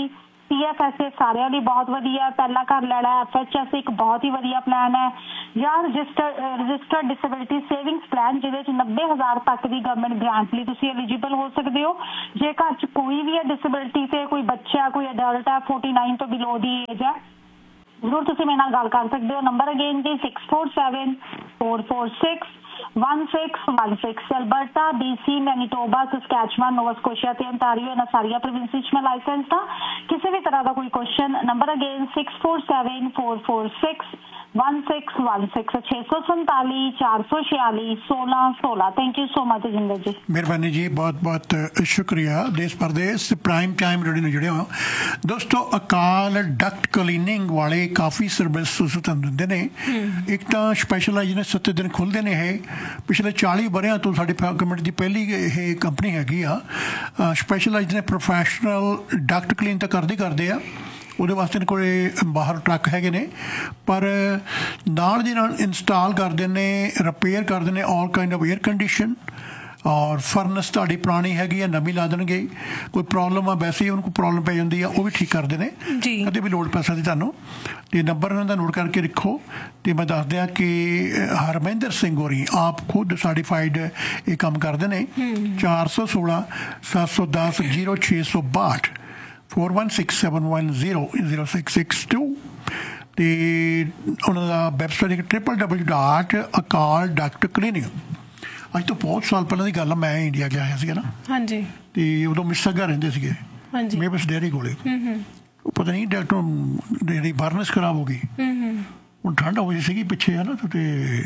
Speaker 3: P F S A ਸਾਰਿਆਂ ਲਈ ਬਹੁਤ ਵਧੀਆ, ਪਹਿਲਾ ਘਰ ਲੈਣਾ, ਐਫ ਐਚ ਐਸ ਇੱਕ ਬਹੁਤ ਹੀ ਵਧੀਆ ਪਲਾਨ ਹੈ, ਜਾਂ register registered disability savings plan ਜਿਹਦੇ ਚ ਨੱਬੇ ਹਜ਼ਾਰ ਤੱਕ ਦੀ ਗਵਰਨਮੈਂਟ ਗ੍ਰਾਂਟ ਲਈ ਤੁਸੀਂ ਐਲੀਜੀਬਲ ਹੋ ਸਕਦੇ ਹੋ। ਜੇ ਘਰ ਚ ਕੋਈ ਵੀ ਹੈ ਡਿਸੇਬਿਲਿਟੀ ਤੇ ਕੋਈ ਬੱਚਾ ਕੋਈ ਅਡਲਟ ਹੈ ਫੋਰਟੀ ਨਾਈਨ ਤੋਂ ਬਿਲੋ ਦੀ ਏਜ ਹੈ, ਜ਼ਰੂਰ ਤੁਸੀਂ ਮੇਰੇ ਨਾਲ ਗੱਲ ਕਰ ਸਕਦੇ ਹੋ। Number again G six four seven four four six one six one six। Alberta, B C, Manitoba, Saskatchewan, ਨੋਵਾ ਸਕੋਸ਼ੀਆ ਤੇ ਅੰਟਾਰੀਓ ਇਹਨਾਂ ਸਾਰੀਆਂ ਪ੍ਰੋਵਿੰਸਿਸ 'ਚ ਮੈਂ ਲਾਇਸੈਂਸਡ ਹਾਂ। ਕਿਸੇ ਵੀ ਤਰ੍ਹਾਂ ਦਾ ਕੋਈ question, number again six four seven four four six one six one six ਛੇ ਸੌ ਸੰਤਾਲੀ ਚਾਰ ਸੌ ਛਿਆਲੀ ਸੋਲਾਂ ਸੋਲਾਂ। Thank you so much Jinder ਜੀ।
Speaker 1: ਮਿਹਰਬਾਨੀ ਜੀ, ਬਹੁਤ ਬਹੁਤ ਸ਼ੁਕਰੀਆ। ਦੇਸ਼ ਪ੍ਰਦੇਸ਼ ਪ੍ਰਾਈਮ ਟਾਈਮ ਰੇਡੀਓ ਨੂੰ ਜੁੜੇ ਹੋ ਦੋਸਤੋ। ਅਕਾਲ ਡਕਟ ਕਲੀਨਿੰਗ ਵਾਲੇ ਕਾਫੀ ਸਰਵਿਸ ਤੁਹਾਨੂੰ ਦਿੰਦੇ ਨੇ। ਇੱਕ ਤਾਂ ਸਪੈਸ਼ਲਾਈਜ਼ ਨੇ ਸੱਤ ਦਿਨ ਖੁੱਲ੍ਹਦੇ ਨੇ। ਇਹ ਪਿਛਲੇ ਚਾਲੀ ਵਰ੍ਹਿਆਂ ਤੋਂ ਸਾਡੀ ਗਵਰਨਮੈਂਟ ਦੀ ਪਹਿਲੀ ਇਹ ਕੰਪਨੀ ਹੈਗੀ ਆ। ਸਪੈਸ਼ਲਾਈਜ਼ ਨੇ ਪ੍ਰੋਫੈਸ਼ਨਲ ਡਕਟ ਕਲੀਨ ਤਾਂ ਕਰਦੇ ਕਰਦੇ ਆ, ਉਹਦੇ ਵਾਸਤੇ ਇਹਨਾਂ ਕੋਲ ਬਾਹਰ ਟਰੱਕ ਹੈਗੇ ਨੇ, ਪਰ ਨਾਲ ਦੀ ਨਾਲ ਇੰਸਟਾਲ ਕਰਦੇ ਨੇ, ਰਿਪੇਅਰ ਕਰਦੇ ਨੇ ਆਲ ਕਾਈਂਡ ਆਫ ਏਅਰ ਕੰਡੀਸ਼ਨ ਔਰ ਫਰਨਸ ਤੁਹਾਡੀ ਪੁਰਾਣੀ ਹੈਗੀ ਆ ਨਵੀਂ ਲਾ ਦੇਣਗੇ। ਕੋਈ ਪ੍ਰੋਬਲਮ ਆ ਵੈਸੇ ਹੀ ਉਹਨੂੰ ਕੋਈ ਪ੍ਰੋਬਲਮ ਪੈ ਜਾਂਦੀ ਆ ਉਹ ਵੀ ਠੀਕ ਕਰਦੇ ਨੇ, ਕਦੇ ਵੀ ਲੋੜ ਪੈ ਸਕਦੀ ਤੁਹਾਨੂੰ। ਅਤੇ ਨੰਬਰ ਉਹਨਾਂ ਦਾ ਨੋਟ ਕਰਕੇ ਰੱਖੋ। ਅਤੇ ਮੈਂ ਦੱਸ ਦਿਆਂ ਕਿ ਹਰਮਿੰਦਰ ਸਿੰਘ ਹੋਰੀ ਆਪ ਖੁਦ ਸਰਟੀਫਾਈਡ ਇਹ ਕੰਮ ਕਰਦੇ ਨੇ। ਚਾਰ ਸੌ ਸੋਲਾਂ ਸੱਤ ਸੌ ਦਸ ਜੀਰੋ ਛੇ ਸੌ ਬਾਹਠ four one six seven one zero zero six six to. ਅਤੇ ਉਹਨਾਂ ਦਾ ਵੈਬਸਾਈਟ ਟ੍ਰਿਪਲ ਡਬਲਯੂ ਡਾਟ ਅਕਾਲ ਡਕਟ ਕਲੀਨਿੰਗ। ਅੱਜ ਤੋਂ ਬਹੁਤ ਸਾਲ ਪਹਿਲਾਂ ਦੀ ਗੱਲ ਆ, ਮੈਂ ਇੰਡੀਆ ਗਿਆ ਹੋਇਆ ਸੀਗਾ ਨਾ। ਹਾਂਜੀ। ਅਤੇ ਉਦੋਂ ਮਿਸੱਗਾ ਰਹਿੰਦੇ ਸੀਗੇ ਮੇਬਸ ਡੇਅਰੀ ਕੋਲੇ। ਉਹ ਪਤਾ ਨਹੀਂ ਡਾਕਟਰ ਜਿਹੜੀ ਬਰਨਸ ਖਰਾਬ ਹੋ ਗਈ, ਹੁਣ ਠੰਡ ਹੋ ਗਈ ਸੀਗੀ ਪਿੱਛੇ ਹੈ ਨਾ। ਅਤੇ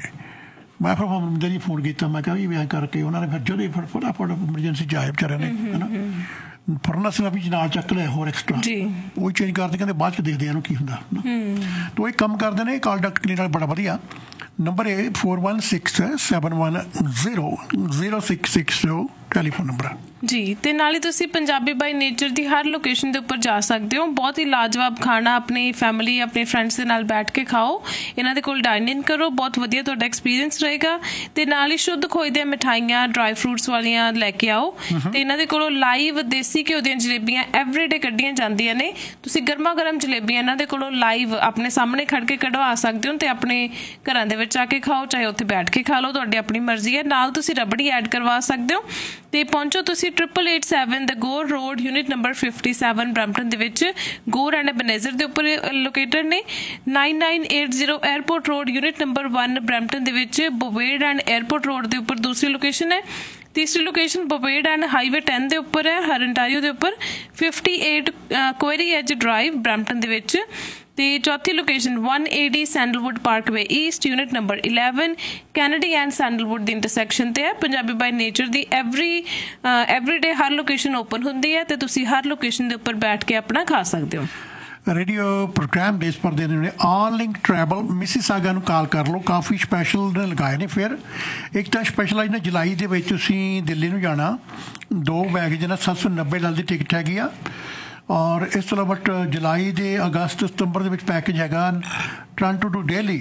Speaker 1: ਮੈਂ ਫਿਰ ਹਮਦਰਦ ਜੀ ਫੋਨ ਕੀਤਾ, ਮੈਂ ਕਿਹਾ ਵੀ ਮੈਂ ਕਰਕੇ ਉਹਨਾਂ ਨੇ ਫਿਰ ਜਦੋਂ ਹੀ ਫਿਰ ਫਟਾਫਟ ਐਮਰਜੈਂਸੀ 'ਚ ਆਏ ਵਿਚਾਰਿਆਂ ਨੇ ਹੈ ਨਾ। ਫਰਨਸ ਨਾਲ ਵੀ ਨਾਲ ਚੱਕ ਲਿਆ ਹੋਰ ਐਕਸਟਰਾ, ਉਹ ਚੇਂਜ ਕਰਦੇ, ਕਹਿੰਦੇ ਬਾਅਦ 'ਚ ਦੇਖਦੇ ਇਹਨੂੰ ਕੀ ਹੁੰਦਾ। ਤਾਂ ਇਹ ਕੰਮ ਕਰਦੇ ਨੇ ਅਕਾਲ ਡਕਟ ਕਲੀਨਿਕ ਬੜਾ ਵਧੀਆ। ਨੰਬਰ ਹੈ four one six seven one zero zero six six to telephone number
Speaker 2: ਜੀ। ਤੇ ਨਾਲ ਹੀ ਤੁਸੀਂ Punjabi by nature the Har location ਦੇ ਉੱਪਰ ਜਾ ਸਕਦੇ ਹੋ। ਬਹੁਤ ਹੀ ਲਾਜਵਾਬ ਖਾਣਾ ਆਪਣੀ ਫੈਮਿਲੀ ਆਪਣੇ ਫਰੈਂਡਸ ਦੇ ਨਾਲ ਬੈਠ ਕੇ ਖਾਓ। ਇਹਨਾਂ ਦੇ ਕੋਲ ਡਾਈਨ ਇਨ ਕਰੋ, ਬਹੁਤ ਵਧੀਆ ਤੁਹਾਡਾ ਐਕਸਪੀਰੀਅੰਸ ਰਹੇਗਾ। ਤੇ ਨਾਲ ਹੀ ਸ਼ੁੱਧ ਖੋਏ ਦੀਆਂ ਮਿਠਾਈਆਂ ਡਰਾਈ ਫਰੂਟਸ ਵਾਲੀਆਂ ਲੈ ਕੇ ਆਓ। ਤੇ ਇਹਨਾਂ ਦੇ ਕੋਲੋਂ ਲਾਈਵ ਦੇਸੀ ਘਿਓ ਦੀਆਂ ਜਲੇਬੀਆਂ ਐਵਰੀਡੇ ਕੱਢੀਆਂ ਜਾਂਦੀਆਂ ਨੇ। ਤੁਸੀਂ ਗਰਮਾ ਗਰਮ ਜਲੇਬੀਆਂ ਇਹਨਾਂ ਦੇ ਕੋਲੋਂ ਲਾਈਵ ਆਪਣੇ ਸਾਹਮਣੇ ਖੜ ਕੇ ਕਢਵਾ ਸਕਦੇ ਹੋ ਤੇ ਆਪਣੇ ਘਰਾਂ ਦੇ ਵਿੱਚ ਆ ਕੇ ਖਾਓ, ਚਾਹੇ ਉੱਥੇ ਬੈਠ ਕੇ ਖਾ ਲਓ, ਤੁਹਾਡੀ ਆਪਣੀ ਮਰਜ਼ੀ ਹੈ। ਨਾਲ ਤੁਸੀਂ ਰਬੜੀ ਐਡ ਕਰਵਾ ਸਕਦੇ ਹੋ। ਤੇ ਪਹੁੰਚੋ ਤੁਸੀਂ ਟ੍ਰਿਪਲ ਏਟ ਸੈਵਨ ਦ ਗੋਰ road unit number fifty seven Brampton ਦੇ ਵਿੱਚ। ਗੋਰ ਐਂਡ ਬਨੇਜ਼ਰ ਦੇ ਉੱਪਰ ਲੋਕੇਟਡ ਨੇ। Nine nine eight zero airport road unit number one Brampton ਦੇ ਵਿੱਚ। ਬੋਵੇਡ ਐਂਡ 에ਅਰਪੋਰਟ ਰੋਡ ਦੇ ਉੱਪਰ ਦੂਸਰੀ ਲੋਕੇਸ਼ਨ ਹੈ। ਤੀਸਰੀ ਲੋਕੇਸ਼ਨ ਬੋਵੇਡ ਐਂਡ ਹਾਈਵੇ ਟੈਨ ਦੇ ਉੱਪਰ ਹੈ, ਹਰੰਟਾਰੀਓ ਦੇ ਉੱਪਰ। Fifty eight query as drive Brampton ਦੇ ਵਿੱਚ। ਤੇ ਚੌਥੀ location one eighty sandalwood Parkway East unit number eleven Kennedy and sandalwood the intersection ਤੇ ਹੈ। Punjabi by nature the every everyday Har location open ਹੁੰਦੀ ਹੈ ਤੇ ਤੁਸੀਂ ਹਰ ਲੋਕੇਸ਼ਨ ਦੇ ਉੱਪਰ ਬੈਠ ਕੇ ਆਪਣਾ ਖਾ ਸਕਦੇ ਹੋ।
Speaker 1: ਰੇਡੀਓ ਪ੍ਰੋਗਰਾਮ ਦੇਸ਼ ਪਰਦੇ ਨੇ ਆਲ ਲਿੰਕ ਟਰੈਵਲ ਮਿਸੀਸਾਗਾ ਨੂੰ ਕਾਲ ਕਰ ਲਓ। ਕਾਫੀ ਸਪੈਸ਼ਲ ਨੇ ਲਗਾਏ ਨੇ। ਫਿਰ ਇੱਕ ਤਾਂ ਸਪੈਸ਼ਲਾਈਜ਼ ਨੇ ਜੁਲਾਈ ਦੇ ਵਿੱਚ ਤੁਸੀਂ ਦਿੱਲੀ ਨੂੰ ਜਾਣਾ, ਦੋ ਬੈਗ ਜਿਹਨਾਂ ਸੱਤ ਸੌ ਨੱਬੇ ਡਾਲਰ ਦੀ ਟਿਕਟ ਹੈਗੀ ਆ। ਔਰ ਇਸ ਤੋਂ ਇਲਾਵਾ ਜੁਲਾਈ ਦੇ ਅਗਸਤ ਸਤੰਬਰ ਦੇ ਵਿੱਚ ਪੈਕੇਜ ਹੈਗਾ Toronto to Delhi,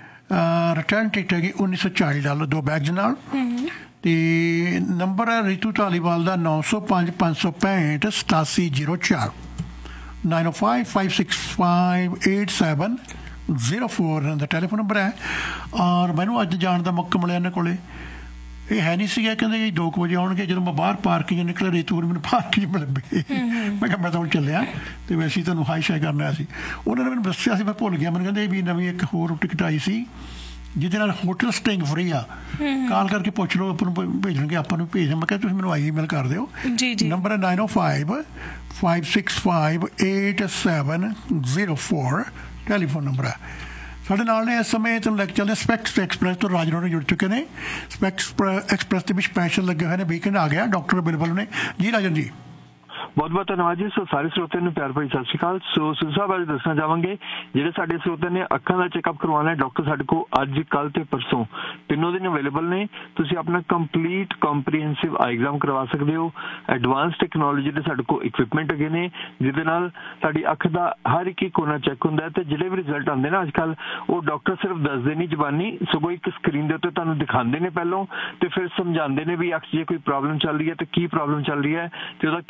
Speaker 1: return ticket ਹੈਗੀ ਉੱਨੀ ਸੌ ਚਾਲੀ ਡਾਲਰ ਦੋ ਬੈਗਜ਼ ਨਾਲ। ਅਤੇ ਨੰਬਰ ਹੈ ਰੀਤੂ ਧਾਲੀਵਾਲ ਦਾ ਨੌ ਸੌ ਪੰਜ ਪੰਜ ਸੌ ਪੈਂਹਠ ਸਤਾਸੀ ਜੀਰੋ ਚਾਰ ਨਾਈਨ ਓ five five six five eight seven zero four ਦਾ ਟੈਲੀਫੋਨ ਨੰਬਰ ਹੈ। ਔਰ ਮੈਨੂੰ ਅੱਜ ਜਾਣ ਦਾ ਮੌਕਾ ਮਿਲਿਆ ਇਹਨਾਂ ਕੋਲੇ। ਇਹ ਹੈ ਨਹੀਂ ਸੀਗਾ, ਕਹਿੰਦੇ ਜੀ ਦੋ ਕੁ ਵਜੇ ਆਉਣਗੇ। ਜਦੋਂ ਮੈਂ ਬਾਹਰ ਪਾਰਕਿੰਗ ਨਿਕਲਿਆ ਰੇਤੂ ਮੈਨੂੰ ਪਾਰਕਿੰਗ ਮਿਲ ਪਈ। ਮੈਂ ਕਿਹਾ ਮੈਂ ਤਾਂ ਹੁਣ ਚੱਲਿਆ ਅਤੇ ਵੈਸੇ ਤੁਹਾਨੂੰ ਹਾਈ ਸ਼ਾਈ ਕਰਨ ਆਇਆ ਸੀ। ਉਹਨਾਂ ਨੇ ਮੈਨੂੰ ਦੱਸਿਆ ਸੀ, ਮੈਂ ਭੁੱਲ ਗਿਆ। ਮੈਨੂੰ ਕਹਿੰਦੇ ਵੀ ਨਵੀਂ ਇੱਕ ਹੋਰ ਟਿਕਟ ਆਈ ਸੀ ਜਿਹਦੇ ਨਾਲ ਹੋਟਲ ਸਟੇਇੰਗ ਫਰੀ ਆ। ਕਾਲ ਕਰਕੇ ਪੁੱਛ ਲਓ, ਆਪਾਂ ਨੂੰ ਭੇਜਣਗੇ, ਆਪਾਂ ਨੂੰ ਭੇਜ। ਮੈਂ ਕਿਹਾ ਤੁਸੀਂ ਮੈਨੂੰ ਆਈ ਈਮੇਲ ਕਰ ਦਿਓ। ਨੰਬਰ ਹੈ ਨਾਈਨ ਓ five five six five eight seven zero four telephone number ਹੈ। ਸਾਡੇ ਨਾਲ ਨੇ ਇਸ ਸਮੇਂ ਤੁਹਾਨੂੰ ਲੈ ਕੇ ਚੱਲਦੇ ਸਪੈਕਸ ਐਕਸਪ੍ਰੈਸ ਤੋਂ ਰਾਜ ਰੋਡ ਜੁੜ ਚੁੱਕੇ ਨੇ। ਸਪੈਕਸ ਐਕਸਪ੍ਰੈਸ ਦੇ ਵੀ ਸਪੈਸ਼ਲ ਲੱਗੇ ਹੋਏ ਨੇ। ਵੀਕਐਂਡ ਆ ਗਿਆ, ਡਾਕਟਰ ਅਵੇਲੇਬਲ ਨੇ ਜੀ। ਰਾਜਨ ਜੀ
Speaker 4: ਬਹੁਤ ਬਹੁਤ ਧੰਨਵਾਦ ਜੀ। ਸੋ ਸਾਰੇ ਸਰੋਤਿਆਂ ਨੂੰ ਪਿਆਰ ਭਰੀ ਸਤਿ ਸ਼੍ਰੀ ਅਕਾਲ। ਸੋ ਸਿੱਧੂ ਸਾਹਿਬ ਬਾਰੇ ਦੱਸਣਾ ਚਾਹਾਂਗੇ, ਜਿਹੜੇ ਸਾਡੇ ਸਰੋਤੇ ਨੇ ਅੱਖਾਂ ਦਾ ਚੈੱਕਅਪ ਕਰਵਾਉਣਾ, ਡਾਕਟਰ ਸਾਡੇ ਕੋਲ ਅੱਜ ਕੱਲ੍ਹ ਤੇ ਪਰਸੋਂ ਤਿੰਨੋਂ ਦਿਨ ਅਵੇਲੇਬਲ ਨੇ। ਤੁਸੀਂ ਆਪਣਾ ਕੰਪਲੀਟ ਕੰਪਰੀਹੈਂਸਿਵ ਆਈ ਐਗਜ਼ਾਮ ਕਰਵਾ ਸਕਦੇ ਹੋ। ਐਡਵਾਂਸ ਟੈਕਨੋਲੋਜੀ ਦੇ ਸਾਡੇ ਕੋਲ ਇਕਵਿਪਮੈਂਟ ਹੈਗੇ ਨੇ, ਜਿਹਦੇ ਨਾਲ ਸਾਡੀ ਅੱਖ ਦਾ ਹਰ ਇੱਕ ਇੱਕ ਕੋਨਾ ਚੈੱਕ ਹੁੰਦਾ ਹੈ। ਤੇ ਜਿਹੜੇ ਵੀ ਰਿਜ਼ਲਟ ਆਉਂਦੇ ਨਾ ਅੱਜ ਕੱਲ੍ਹ, ਉਹ ਡਾਕਟਰ ਸਿਰਫ ਦੱਸਦੇ ਨਹੀਂ ਜ਼ਬਾਨੀ, ਸਗੋਂ ਇੱਕ ਸਕਰੀਨ ਦੇ ਉੱਤੇ ਤੁਹਾਨੂੰ ਦਿਖਾਉਂਦੇ ਨੇ ਪਹਿਲੋਂ, ਤੇ ਫਿਰ ਸਮਝਾਉਂਦੇ ਨੇ ਵੀ ਅੱਖ 'ਚ ਜੇ ਕੋਈ ਪ੍ਰੋਬਲਮ ਚੱਲ ਰਹੀ ਹੈ ਤੇ ਕੀ ਪ੍ਰੋਬਲਮ ਚੱਲ ਰਹੀ ਹੈ ਤੇ ਉਹਦਾ ਕੀ ਟ੍ਰੀਟਮੈਂਟ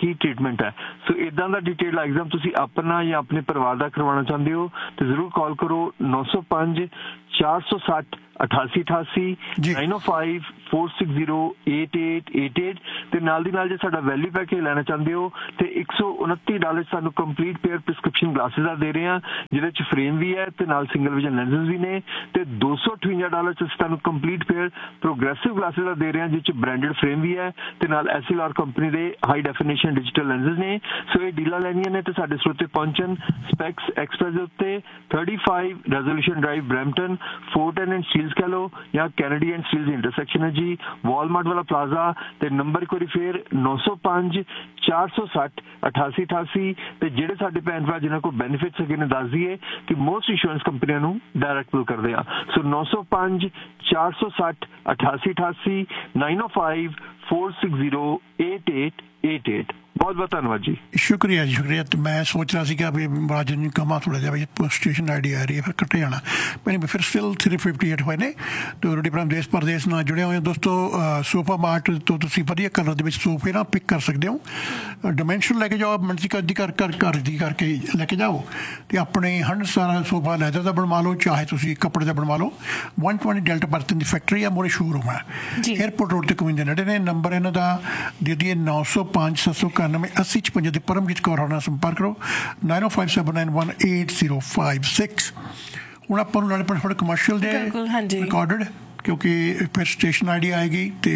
Speaker 4: ਰਿਪਲੇਸਮੈਂਟ ਹੈ। ਸੋ ਇਦਾਂ ਦਾ ਡਿਟੇਲ ਐਗਜ਼ਾਮ ਤੁਸੀਂ ਆਪਣਾ ਜਾਂ ਆਪਣੇ ਪਰਿਵਾਰ ਦਾ ਕਰਵਾਉਣਾ ਚਾਹੁੰਦੇ ਹੋ ਤੇ ਜ਼ਰੂਰ ਕਾਲ ਕਰੋ ਨੌ ਸੌ ਪੰਜ ਚਾਰ ਸੌ ਸੱਠ ਅਠਾਸੀ ਅਠਾਸੀ ਨਾਈਨ ਓ five four six zero eight eight eight eight ਤੇ ਨਾਲ ਦੀ ਨਾਲ ਜੇ ਸਾਡਾ ਵੈਲਿਊ ਪੈਕੇਜ ਲੈਣਾ ਚਾਹੁੰਦੇ ਹੋ ਤੇ ਇੱਕ ਸੌ ਉਨੱਤੀ ਡਾਲਰ ਸਾਨੂੰ ਕੰਪਲੀਟ ਪੇਅਰ ਪ੍ਰਿਸਕ੍ਰਿਪਸ਼ਨ ਗਲਾਸਿਸ ਦਾ ਦੇ ਰਹੇ ਹਾਂ, ਜਿਹਦੇ ਚ ਫਰੇਮ ਵੀ ਹੈ ਤੇ ਨਾਲ ਸਿੰਗਲ ਵਿਜ਼ਨ ਲੈਂਸਸ ਵੀ ਨੇ, ਤੇ ਦੋ ਸੌ ਅਠਵੰਜਾ ਡਾਲਰ ਚ ਤੁਹਾਨੂੰ ਕੰਪਲੀਟ ਪੇਅਰ ਪ੍ਰੋਗਰੈਸਿਵ ਗਲਾਸਿਸ ਦਾ ਦੇ ਰਹੇ ਹਾਂ, ਜਿਸ ਚ ਬ੍ਰਾਂਡਡ ਫਰੇਮ ਵੀ ਹੈ ਤੇ ਨਾਲ ਐਸਐਲਆਰ ਕੰਪਨੀ ਦੇ ਹਾਈ ਡੈਫੀਨੇਸ਼ਨ ਡਿਜੀਟਲ ਲੈਂਸਸ ਨੇ। ਸੋ ਇਹ ਡੀਲਾਂ ਲੈਣੀਆਂ ਨੇ ਤੇ ਸਾਡੇ ਸਰੋਤੇ ਪਹੁੰਚਣ ਸਪੈਕਸ ਐਕਸਪ੍ਰੈਸ ਦੇ ਉੱਤੇ thirty-five resolution drive Brampton four ten and Steeles ਕਹ ਲਓ ਜਾਂ ਕੈਨੇਡੀ ਐਂਡ ਸਟੀਲਸ ਇੰਟਰਸੈਕਸ਼ਨ ਹੈ ਜੀ, ਵਾਲਮਾਰਟ ਵਾਲਾ ਪਲਾਜ਼ਾ ਤੇ ਨੰਬਰ ਇੱਕ ਵਾਰੀ ਫੇਰ ਨੌ ਸੌ ਪੰਜ ਚਾਰ ਸੌ ਸੱਠ ਅਠਾਸੀ ਅਠਾਸੀ। ਤੇ ਜਿਹੜੇ ਸਾਡੇ ਭੈਣ ਭਰਾ ਜਿਨ੍ਹਾਂ ਕੋਲ ਬੈਨੀਫਿਟਸ ਹੈਗੇ ਨੇ ਦੱਸ ਦਈਏ ਕਿ ਮੋਸਟ ਇੰਸ਼ੋਰੈਂਸ ਕੰਪਨੀਆਂ ਨੂੰ ਡਾਇਰੈਕਟ ਬਿਲ ਕਰਦੇ ਆ। ਸੋ ਨੌ ਸੌ ਪੰਜ ਚਾਰ ਸੌ ਸੱਠ ਅਠਾਸੀ ਅਠਾਸੀ ਨਾਈਨ ਓ five four six zero eight eight eight eight. ਬਹੁਤ ਬਹੁਤ ਧੰਨਵਾਦ ਜੀ।
Speaker 1: ਸ਼ੁਕਰੀਆ ਜੀ ਸ਼ੁਕਰੀਆ। ਤੇ ਮੈਂ ਸੋਚ ਰਿਹਾ ਸੀਗਾ ਵੀ ਰਾਜਨ ਨੂੰ ਕਮਾ ਥੋੜਾ ਜਿਹਾ ਵੀ ਸਟੇਸ਼ਨ ਆਈ ਡੀ ਆ ਰਹੀ ਹੈ ਫਿਰ ਕੱਟੇ ਜਾਣਾ ਮੈਨੂੰ ਫਿਰ ਸਟਿਲ ਥ੍ਰੀ ਫਿਫਟੀ ਏਟ ਹੋਏ ਨੇ ਤੇ ਰੋਟੀ ਪ੍ਰਮ ਦੇਸ਼ ਪਰਦੇਸ਼ ਨਾਲ ਜੁੜੇ ਹੋਏ ਦੋਸਤੋ। ਸੋਫਾ ਮਾਰਟ ਤੋਂ ਤੁਸੀਂ ਵਧੀਆ ਕਲਰ ਦੇ ਵਿੱਚ ਸੋਫੇ ਨਾ ਪਿਕ ਕਰ ਸਕਦੇ ਹੋ। ਡਾਇਮੈਂਸ਼ਨ ਲੈ ਕੇ ਜਾਓ, ਮਿੰਟ ਦੀ ਕਰ ਕਰ ਕਰ ਦੀ ਕਰਕੇ ਲੈ ਕੇ ਜਾਓ ਤੇ ਆਪਣੇ ਹੰਡ ਸਾਰਾ ਸੋਫਾ ਲੈਦਰ ਦਾ ਬਣਵਾ ਲਓ, ਚਾਹੇ ਤੁਸੀਂ ਕੱਪੜੇ ਦਾ ਬਣਵਾ ਲਓ। one twenty ਡੈਲਟਾ ਬਰਤਨ ਦੀ ਫੈਕਟਰੀ ਆ, ਮੋਰੇ ਸ਼ੋਰੂਮ ਹੈ ਏਅਰਪੋਰਟ ਰੋਡ ਤੇ ਕਮਿੰਦੇ ਨੇੜੇ ਨੇ। ਨੰਬਰ ਇਹਨਾਂ ਦਾ ਦੇ ਦਈਏ ਨੌ ਸੌ ਪੰਜ ਸੱਤ ਸੌ ਇਕਾਨਵੇਂ अस्सी छपंजा के परमजीत कौर होना संपर्क करो नाइन ओ five seven nine one eight zero five six. हूँ आप थोड़े कमर्शियल दे रिकॉर्डेड क्योंकि फिर स्टेशन आई डी आएगी तो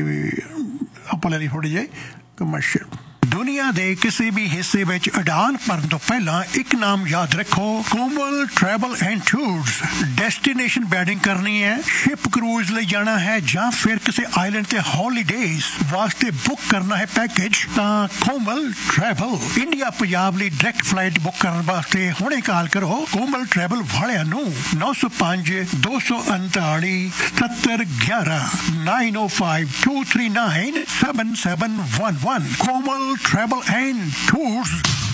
Speaker 1: आप ले थोड़ी जी कमर्शियल। दुनिया के किसी भी हिस्से में उड़ान भरन तो पहला एक नाम याद रखो, कोमल travel and tours. Destination wedding करनी है, शिप क्रूज ले जाना है या फिर किसी आइलैंड के हॉलीडेज वास्ते बुक करना है पैकेज ता कोमल ट्रैवल इंडिया पंजाब ਲਈ डायरेक्ट फ्लाइट बुक करने वास्ते हुणे कॉल करो कोमल ट्रैवल वालियां नूं नौ सौ पाँच दो सौ उनताली सत्तर ग्यारह nine O five to three nine seven seven one one. Komal travel and tours.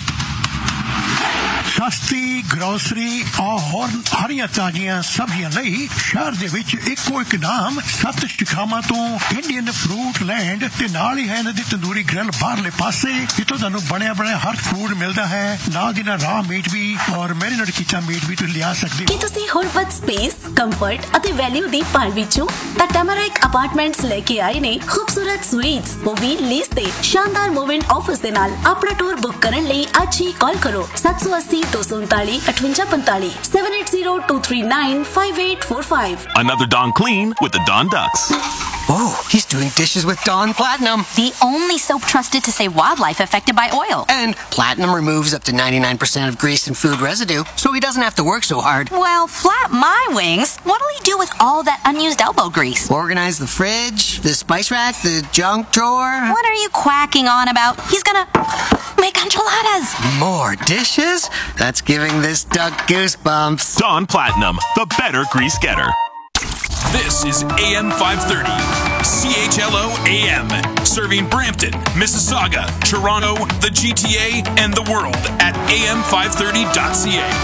Speaker 1: सस्ती ग्रोसरी और हरिया ताजियां सब्जियां लई शहर दे विच इको एक नाम सत शिखावां तो इंडियन फ्रूट लैंड ते नाल ही है इन्हां दी तंदूरी ग्रिल बाहरले पासे जिथों तुहानूं बनया बनया हर फूड मिलदा है, नाल दी नाल रॉ मीट भी और मैरिनेट कीता मीट भी तुसीं लिया सकदे।
Speaker 5: ਕੀ ਤੁਸੀਂ ਹੁਣ ਵੱਧ ਸਪੇਸ, ਕੰਫਰਟ ਅਤੇ ਵੈਲਿਊ ਦੀ ਭਾਲ ਵਿੱਚੋਂ ਤਾਂ ਟੈਮਰਿਕ ਅਪਾਰਟਮੈਂਟਸ ਲੈ ਕੇ ਆਏ ਨੇ ਖੂਬਸੂਰਤ ਸਵੀਟਸ ਉਹ ਵੀ ਲੀਜ਼ ਤੇ ਸ਼ਾਨਦਾਰ ਮੂਵ-ਇਨ ਆਫਰਸ ਦੇ ਨਾਲ। ਆਪਣਾ ਟੂਰ ਬੁੱਕ ਕਰਨ ਲਈ ਅੱਜ ਹੀ ਕਾਲ ਕਰੋ ਸੱਤ ਸੌ ਅੱਸੀ ਦੋ ਸੌ ਉਨਤਾਲੀ ਅਠਵੰਜਾ ਪੰਤਾਲੀ seven eight zero two three nine five eight four five।
Speaker 6: Another Dawn clean with the Dawn Ducks.
Speaker 7: Oh, he's doing dishes with Dawn Platinum.
Speaker 8: The only soap trusted to save wildlife affected by oil.
Speaker 7: And Platinum removes up to ninety-nine percent of grease and food residue, so he doesn't have to work so hard.
Speaker 8: Well, flap my wings. What'll he do with all that unused elbow grease?
Speaker 7: Organize the fridge, the spice rack, the junk drawer.
Speaker 8: What are you quacking on about? He's gonna make enchiladas.
Speaker 7: More dishes? That's giving this duck goosebumps.
Speaker 6: Dawn Platinum, the better grease getter.
Speaker 9: This is A M five thirty, C H L O A M, serving Brampton, Mississauga, Toronto, the G T A, and the world at A M five thirty dot C A.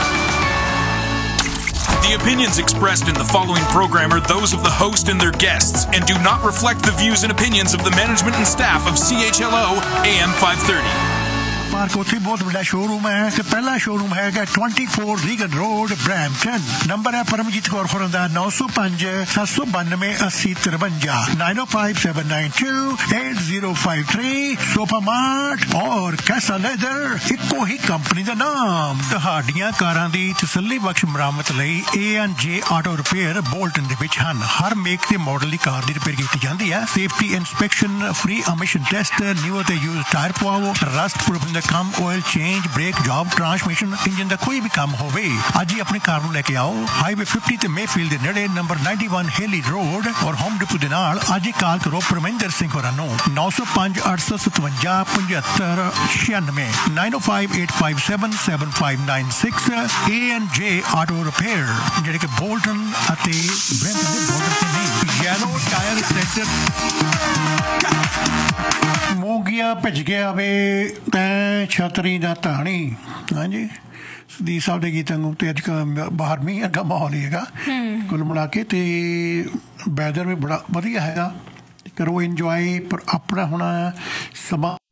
Speaker 9: The opinions expressed in the following program are those of the host and their guests and do not reflect the views and opinions of the management and staff of C H L O A M five thirty.
Speaker 1: Park उत्थे बहुत बड़ा showroom है ते पहला showroom है चौबीस Regan road Brampton. Number है परमजीत कौर होਰਾਂ ਦਾ नौ सौ पाँच सात सौ बानवे अस्सी तिरवंजा nine O five seven nine to eight zero five three. Sofa mart और कैसा लेदर इको ही कंपनी ਦਾ ਨਾਮ। ਤੁਹਾਡੀਆਂ ਕਾਰਾਂ ਦੀ ਤਸੱਲੀ ਬਖਸ਼ ਮੁਰੰਮਤ ਲਈ ਏ ਐਂਡ ਜੇ ਆਟੋ ਰਿਪੇਅਰ ਬੋਲਟਨ ਦੇ ਵਿੱਚ ਹਨ। ਹਰ ਮੇਕ ਤੇ ਮਾਡਲ ਦੀ ਕਾਰ ਦੀ ਰਿਪੇਅਰ ਕੀਤੀ ਜਾਂਦੀ ਹੈ। Safety inspection, free emission test, new ਤੇ ਯੂਜ਼ ਟਾਇਰ ਪਵਾਓ, ਰਸਟ ਪ੍ਰੂਫ ਕੰਮ oil change, break job, transmission, engine ਦਾ ਕੋਈ ਵੀ ਕੰਮ ਹੋਵੇ ਅੱਜ ਹੀ ਆਪਣੀ ਕਾਰ ਨੂੰ ਲੈ ਕੇ ਆਓ। ਹਾਈਵੇ ਫਿਫਟੀ ਤੇ ਮੇਫੀਲਡ ਦੇ ਨੇੜੇ ਨੰਬਰ ਇਕਾਨਵੇਂ ਹੇਲੀ ਰੋਡ ਔਰ ਹੋਮ ਡਿਪੋ ਦੇ ਨਾਲ ਅੱਜ ਹੀ ਕਾਲ ਕਰੋ ਪਰਮਿੰਦਰ ਸਿੰਘ ਹੋਰਾਂ ਨੂੰ ਨੌ ਸੌ ਪੰਜ ਅੱਠ ਸੌ ਸਤਵੰਜਾ ਪਝੱਤਰ ਛਿਆਨਵੇਂ nine O five eight five seven seven five nine six. A and ਜੇ ਆਟੋ ਰਿਪੇਅਰ ਜਿਹੜੇ ਕਿ ਬੋਲਟਨ ਅਤੇ ਬ੍ਰੈਂਪਟਨ ਦੇ ਬਾਰਡਰ ਤੇ ਨਹੀਂ। ਯੈਲੋ ਟਾਇਰ ਸੈਂਟਰ ਮੋਗੀਆ ਭਿੱਜ ਗਿਆ ਵੇ ਤੈਂ ਛਤਰੀ ਦਾ ਧਾਣੀ। ਹਾਂਜੀ ਸਦੀਪ ਸਾਹਿਬ ਦੇ ਗੀਤਾਂ ਨੂੰ ਤੇ ਅੱਜ ਕੱਲ੍ਹ ਬਾਹਰ ਮੀਂਹ ਅੱਗਾ ਮਾਹੌਲ ਹੀ ਹੈਗਾ ਕੁੱਲ ਮਿਲਾ ਕੇ ਤੇ ਵੈਦਰ ਵੀ ਬੜਾ ਵਧੀਆ ਹੈਗਾ। ਕਰੋ ਇੰਜੋਏ ਪਰ ਆਪਣਾ ਹੁਣ ਸਮਾਂ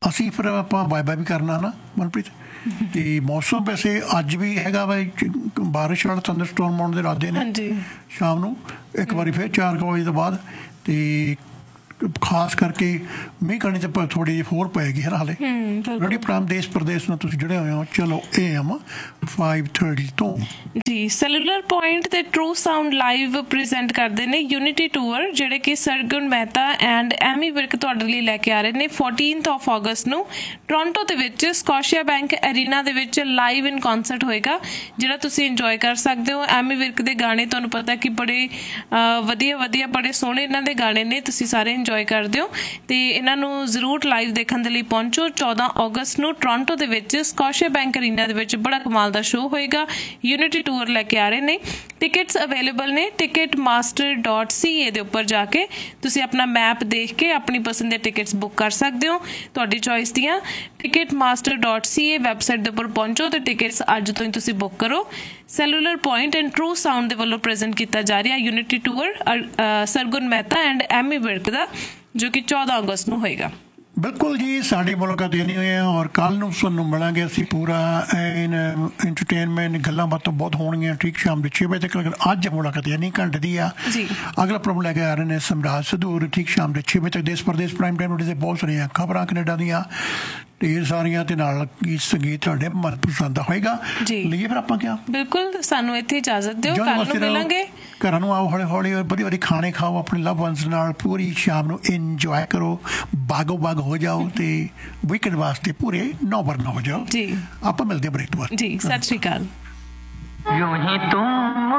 Speaker 1: ਅਸੀਂ ਫਿਰ ਆਪਾਂ ਬਾਏ ਬਾਏ ਵੀ ਕਰਨਾ ਨਾ ਮਨਪ੍ਰੀਤ। ਤੇ ਮੌਸਮ ਵੈਸੇ ਅੱਜ ਵੀ ਹੈਗਾ ਵਾ, ਬਾਰਿਸ਼ ਵਾਲਾ ਥੰਡਰ ਸਟੋਰਮ ਆਉਣ ਦੇ ਇਰਾਦੇ ਨੇ ਸ਼ਾਮ ਨੂੰ ਇੱਕ ਵਾਰੀ ਫਿਰ ਚਾਰ ਕੁ ਵਜੇ ਤੋਂ ਬਾਅਦ। ਤੇ ਖਾਸ ਕਰਕੇ ਮੀਂਹ ਕਣੀ ਤੇ ਥੋੜੀ ਜਿਹੀ ਹੋਰ ਪਏਗੀ ਹੈ ਨਾ ਹਾਲੇ। ਰੇਡੀਓ ਪ੍ਰਾਮ ਦੇਸ਼ ਪ੍ਰਦੇਸ਼ ਨਾਲ ਤੁਸੀਂ ਜੁੜੇ ਹੋਏ ਹੋ। ਚਲੋ ਏ ਐਮ ਫਾਈਵ ਥਰਟੀ ਤੋਂ
Speaker 2: ਜੀ ਸੈਲੂਲਰ ਪੁਆਇੰਟ ਤੇ ਟਰੂ ਸਾਊਂਡ ਲਾਈਵ ਪ੍ਰੈਜ਼ੈਂਟ ਕਰਦੇ ਨੇ ਯੂਨਿਟੀ ਟੂਰ, ਜਿਹੜੇ ਕਿ ਸਰਗੁਣ ਮਹਿਤਾ ਐਂਡ ਐਮੀ ਵਿਰਕ ਤੁਹਾਡੇ ਲਈ ਲੈ ਕੇ ਆ ਰਹੇ ਨੇ fourteenth of August ਨੂੰ ਟੋਰਾਂਟੋ ਦੇ ਵਿੱਚ ਸਕੋਸ਼ੀਆ ਬੈਂਕ ਅਰੀਨਾ ਦੇ ਵਿੱਚ ਲਾਈਵ ਇਨ ਕਨਸਰਟ ਹੋਏਗਾ, ਜਿਹੜਾ ਤੁਸੀਂ ਇੰਜੋਏ ਕਰ ਸਕਦੇ ਹੋ। ਐਮੀ ਵਿਰਕ ਦੇ ਗਾਣੇ ਤੁਹਾਨੂੰ ਪਤਾ ਕਿ ਬੜੇ ਵਧੀਆ ਵਧੀਆ ਬੜੇ ਸੋਹਣੇ ਇਹਨਾਂ ਦੇ ਗਾਣੇ ਨੇ, ਤੁਸੀਂ ਸਾਰੇ ਇੰਜੋਏ ਕਰਦੇ ਹੋ। ਤੇ ਇਹਨਾਂ ਨੂੰ ਜ਼ਰੂਰ ਲਾਈਵ ਦੇਖਣ ਦੇ ਲਈ ਪਹੁੰਚੋ। ਚੌਦਾਂ ਅਗਸਤ ਨੂੰ ਟੋਰਾਂਟੋ ਦੇ ਵਿੱਚ ਸਕੋਸ਼ੀਆ ਬੈਂਕ ਅਰੀਨਾ ਦੇ ਵਿੱਚ ਬੜਾ ਕਮਾਲ ਦਾ ਸ਼ੋਅ ਹੋਏਗਾ। ਯੂਨਿਟੀ ਟੂਰ ਲੈ ਕੇ ਆ ਰਹੇ ਨੇ। ਟਿਕਟਸ ਅਵੇਲੇਬਲ ਨੇ ਟਿਕਟ ਮਾਸਟਰ ਡਾਟ ਸੀ ਏ ਦੇ ਉੱਪਰ ਜਾ ਕੇ ਤੁਸੀਂ ਆਪਣਾ ਮੈਪ ਦੇਖ ਕੇ ਆਪਣੀ ਪਸੰਦ ਦੇ ਟਿਕਟਸ ਬੁੱਕ ਕਰ ਸਕਦੇ ਹੋ, ਤੁਹਾਡੀ ਚੋਇਸ ਦੀਆਂ। ਟਿਕਟ ਮਾਸਟਰ ਡਾਟ ਸੀ ਏ ਵੈਬਸਾਈਟ ਦੇ ਉੱਪਰ ਪਹੁੰਚੋ ਤੇ ਟਿਕਟਸ ਅੱਜ ਤੋਂ ਹੀ ਤੁਸੀਂ ਬੁੱਕ ਕਰੋ। Cellular point and true sound ਦੇ ਵੱਲੋਂ ਪ੍ਰੈਜ਼ੈਂਟ ਕੀਤਾ ਜਾ ਰਿਹਾ unity tour Sargun Mehta and Ammy Virk ਦਾ, ਜੋ ਕਿ ਚੌਦਾਂ ਅਗਸਤ ਨੂੰ ਹੋਏਗਾ।
Speaker 1: ਬਿਲਕੁਲ ਜੀ, ਸਾਡੀ ਮੁਲਾਕਾਤ ਇਹ ਨਹੀਂ ਹੋਈ ਹੈ ਔਰ ਕੱਲ੍ਹ ਨੂੰ ਸਾਨੂੰ ਮਿਲਾਂਗੇ ਅਸੀਂ ਪੂਰਾ ਇੰਟਰਟੇਨਮੈਂਟ, ਗੱਲਾਂ ਬਾਤਾਂ ਬਹੁਤ ਹੋਣਗੀਆਂ ਠੀਕ ਸ਼ਾਮ ਦੇ ਛੇ ਵਜੇ ਤੱਕ। ਅੱਜ ਮੁਲਾਕਾਤ ਇਹ ਨਹੀਂ ਘੰਟੇ ਦੀ ਆ। ਅਗਲਾ ਪ੍ਰੋਗਰਾਮ ਲੈ ਕੇ ਆ ਰਹੇ ਨੇ ਸਮਰਾਜ ਸਦੂਰ ਠੀਕ ਸ਼ਾਮ ਦੇ ਛੇ ਵਜੇ ਤੱਕ। ਦੇਸ਼ ਪ੍ਰਦੇਸ਼ ਪ੍ਰਾਈਮ ਟਾਈਮ ਦੇ ਬਹੁਤ ਸਾਰੀਆਂ ਖਬਰਾਂ ਕੈਨੇਡਾ ਦੀਆਂ ਢੇਰ ਸਾਰੀਆਂ ਤੇ ਨਾਲ ਗੀਤ ਸੰਗੀਤ ਤੁਹਾਡੇ ਮਨਪਸੰਦ ਦਾ ਹੋਏਗਾ। ਲਈਏ ਫਿਰ ਆਪਾਂ ਕਿਹਾ ਬਿਲਕੁਲ ਸਾਨੂੰ ਇੱਥੇ ਇਜਾਜ਼ਤ ਦਿਓ, ਕੱਲ੍ਹ ਨੂੰ ਮਿਲਾਂਗੇ। ਘਰਾਂ ਨੂੰ ਆਓ ਹੌਲੀ ਹੌਲੀ, ਵਧੀਆ ਵਧੀਆ ਖਾਣੇ ਖਾਓ ਆਪਣੇ ਲਵ ਵਨਸ ਨਾਲ, ਪੂਰੀ ਸ਼ਾਮ ਨੂੰ ਇੰਜੋਏ ਕਰੋ, ਬਾਗੋ ਬਾਗ ਹੋ ਜਾਓ ਤੇ ਵੀਕਐਂਡ ਵਾਸਤੇ ਪੂਰੇ ਨੌ ਬਰਨਾ ਹੋ ਜਾਓ ਜੀ। ਆਪਾਂ ਮਿਲਦੇ ਬ੍ਰੇਕ ਤੋਂ ਬਾਅਦ ਜੀ। ਸਤਿ ਸ਼੍ਰੀ ਅਕਾਲ।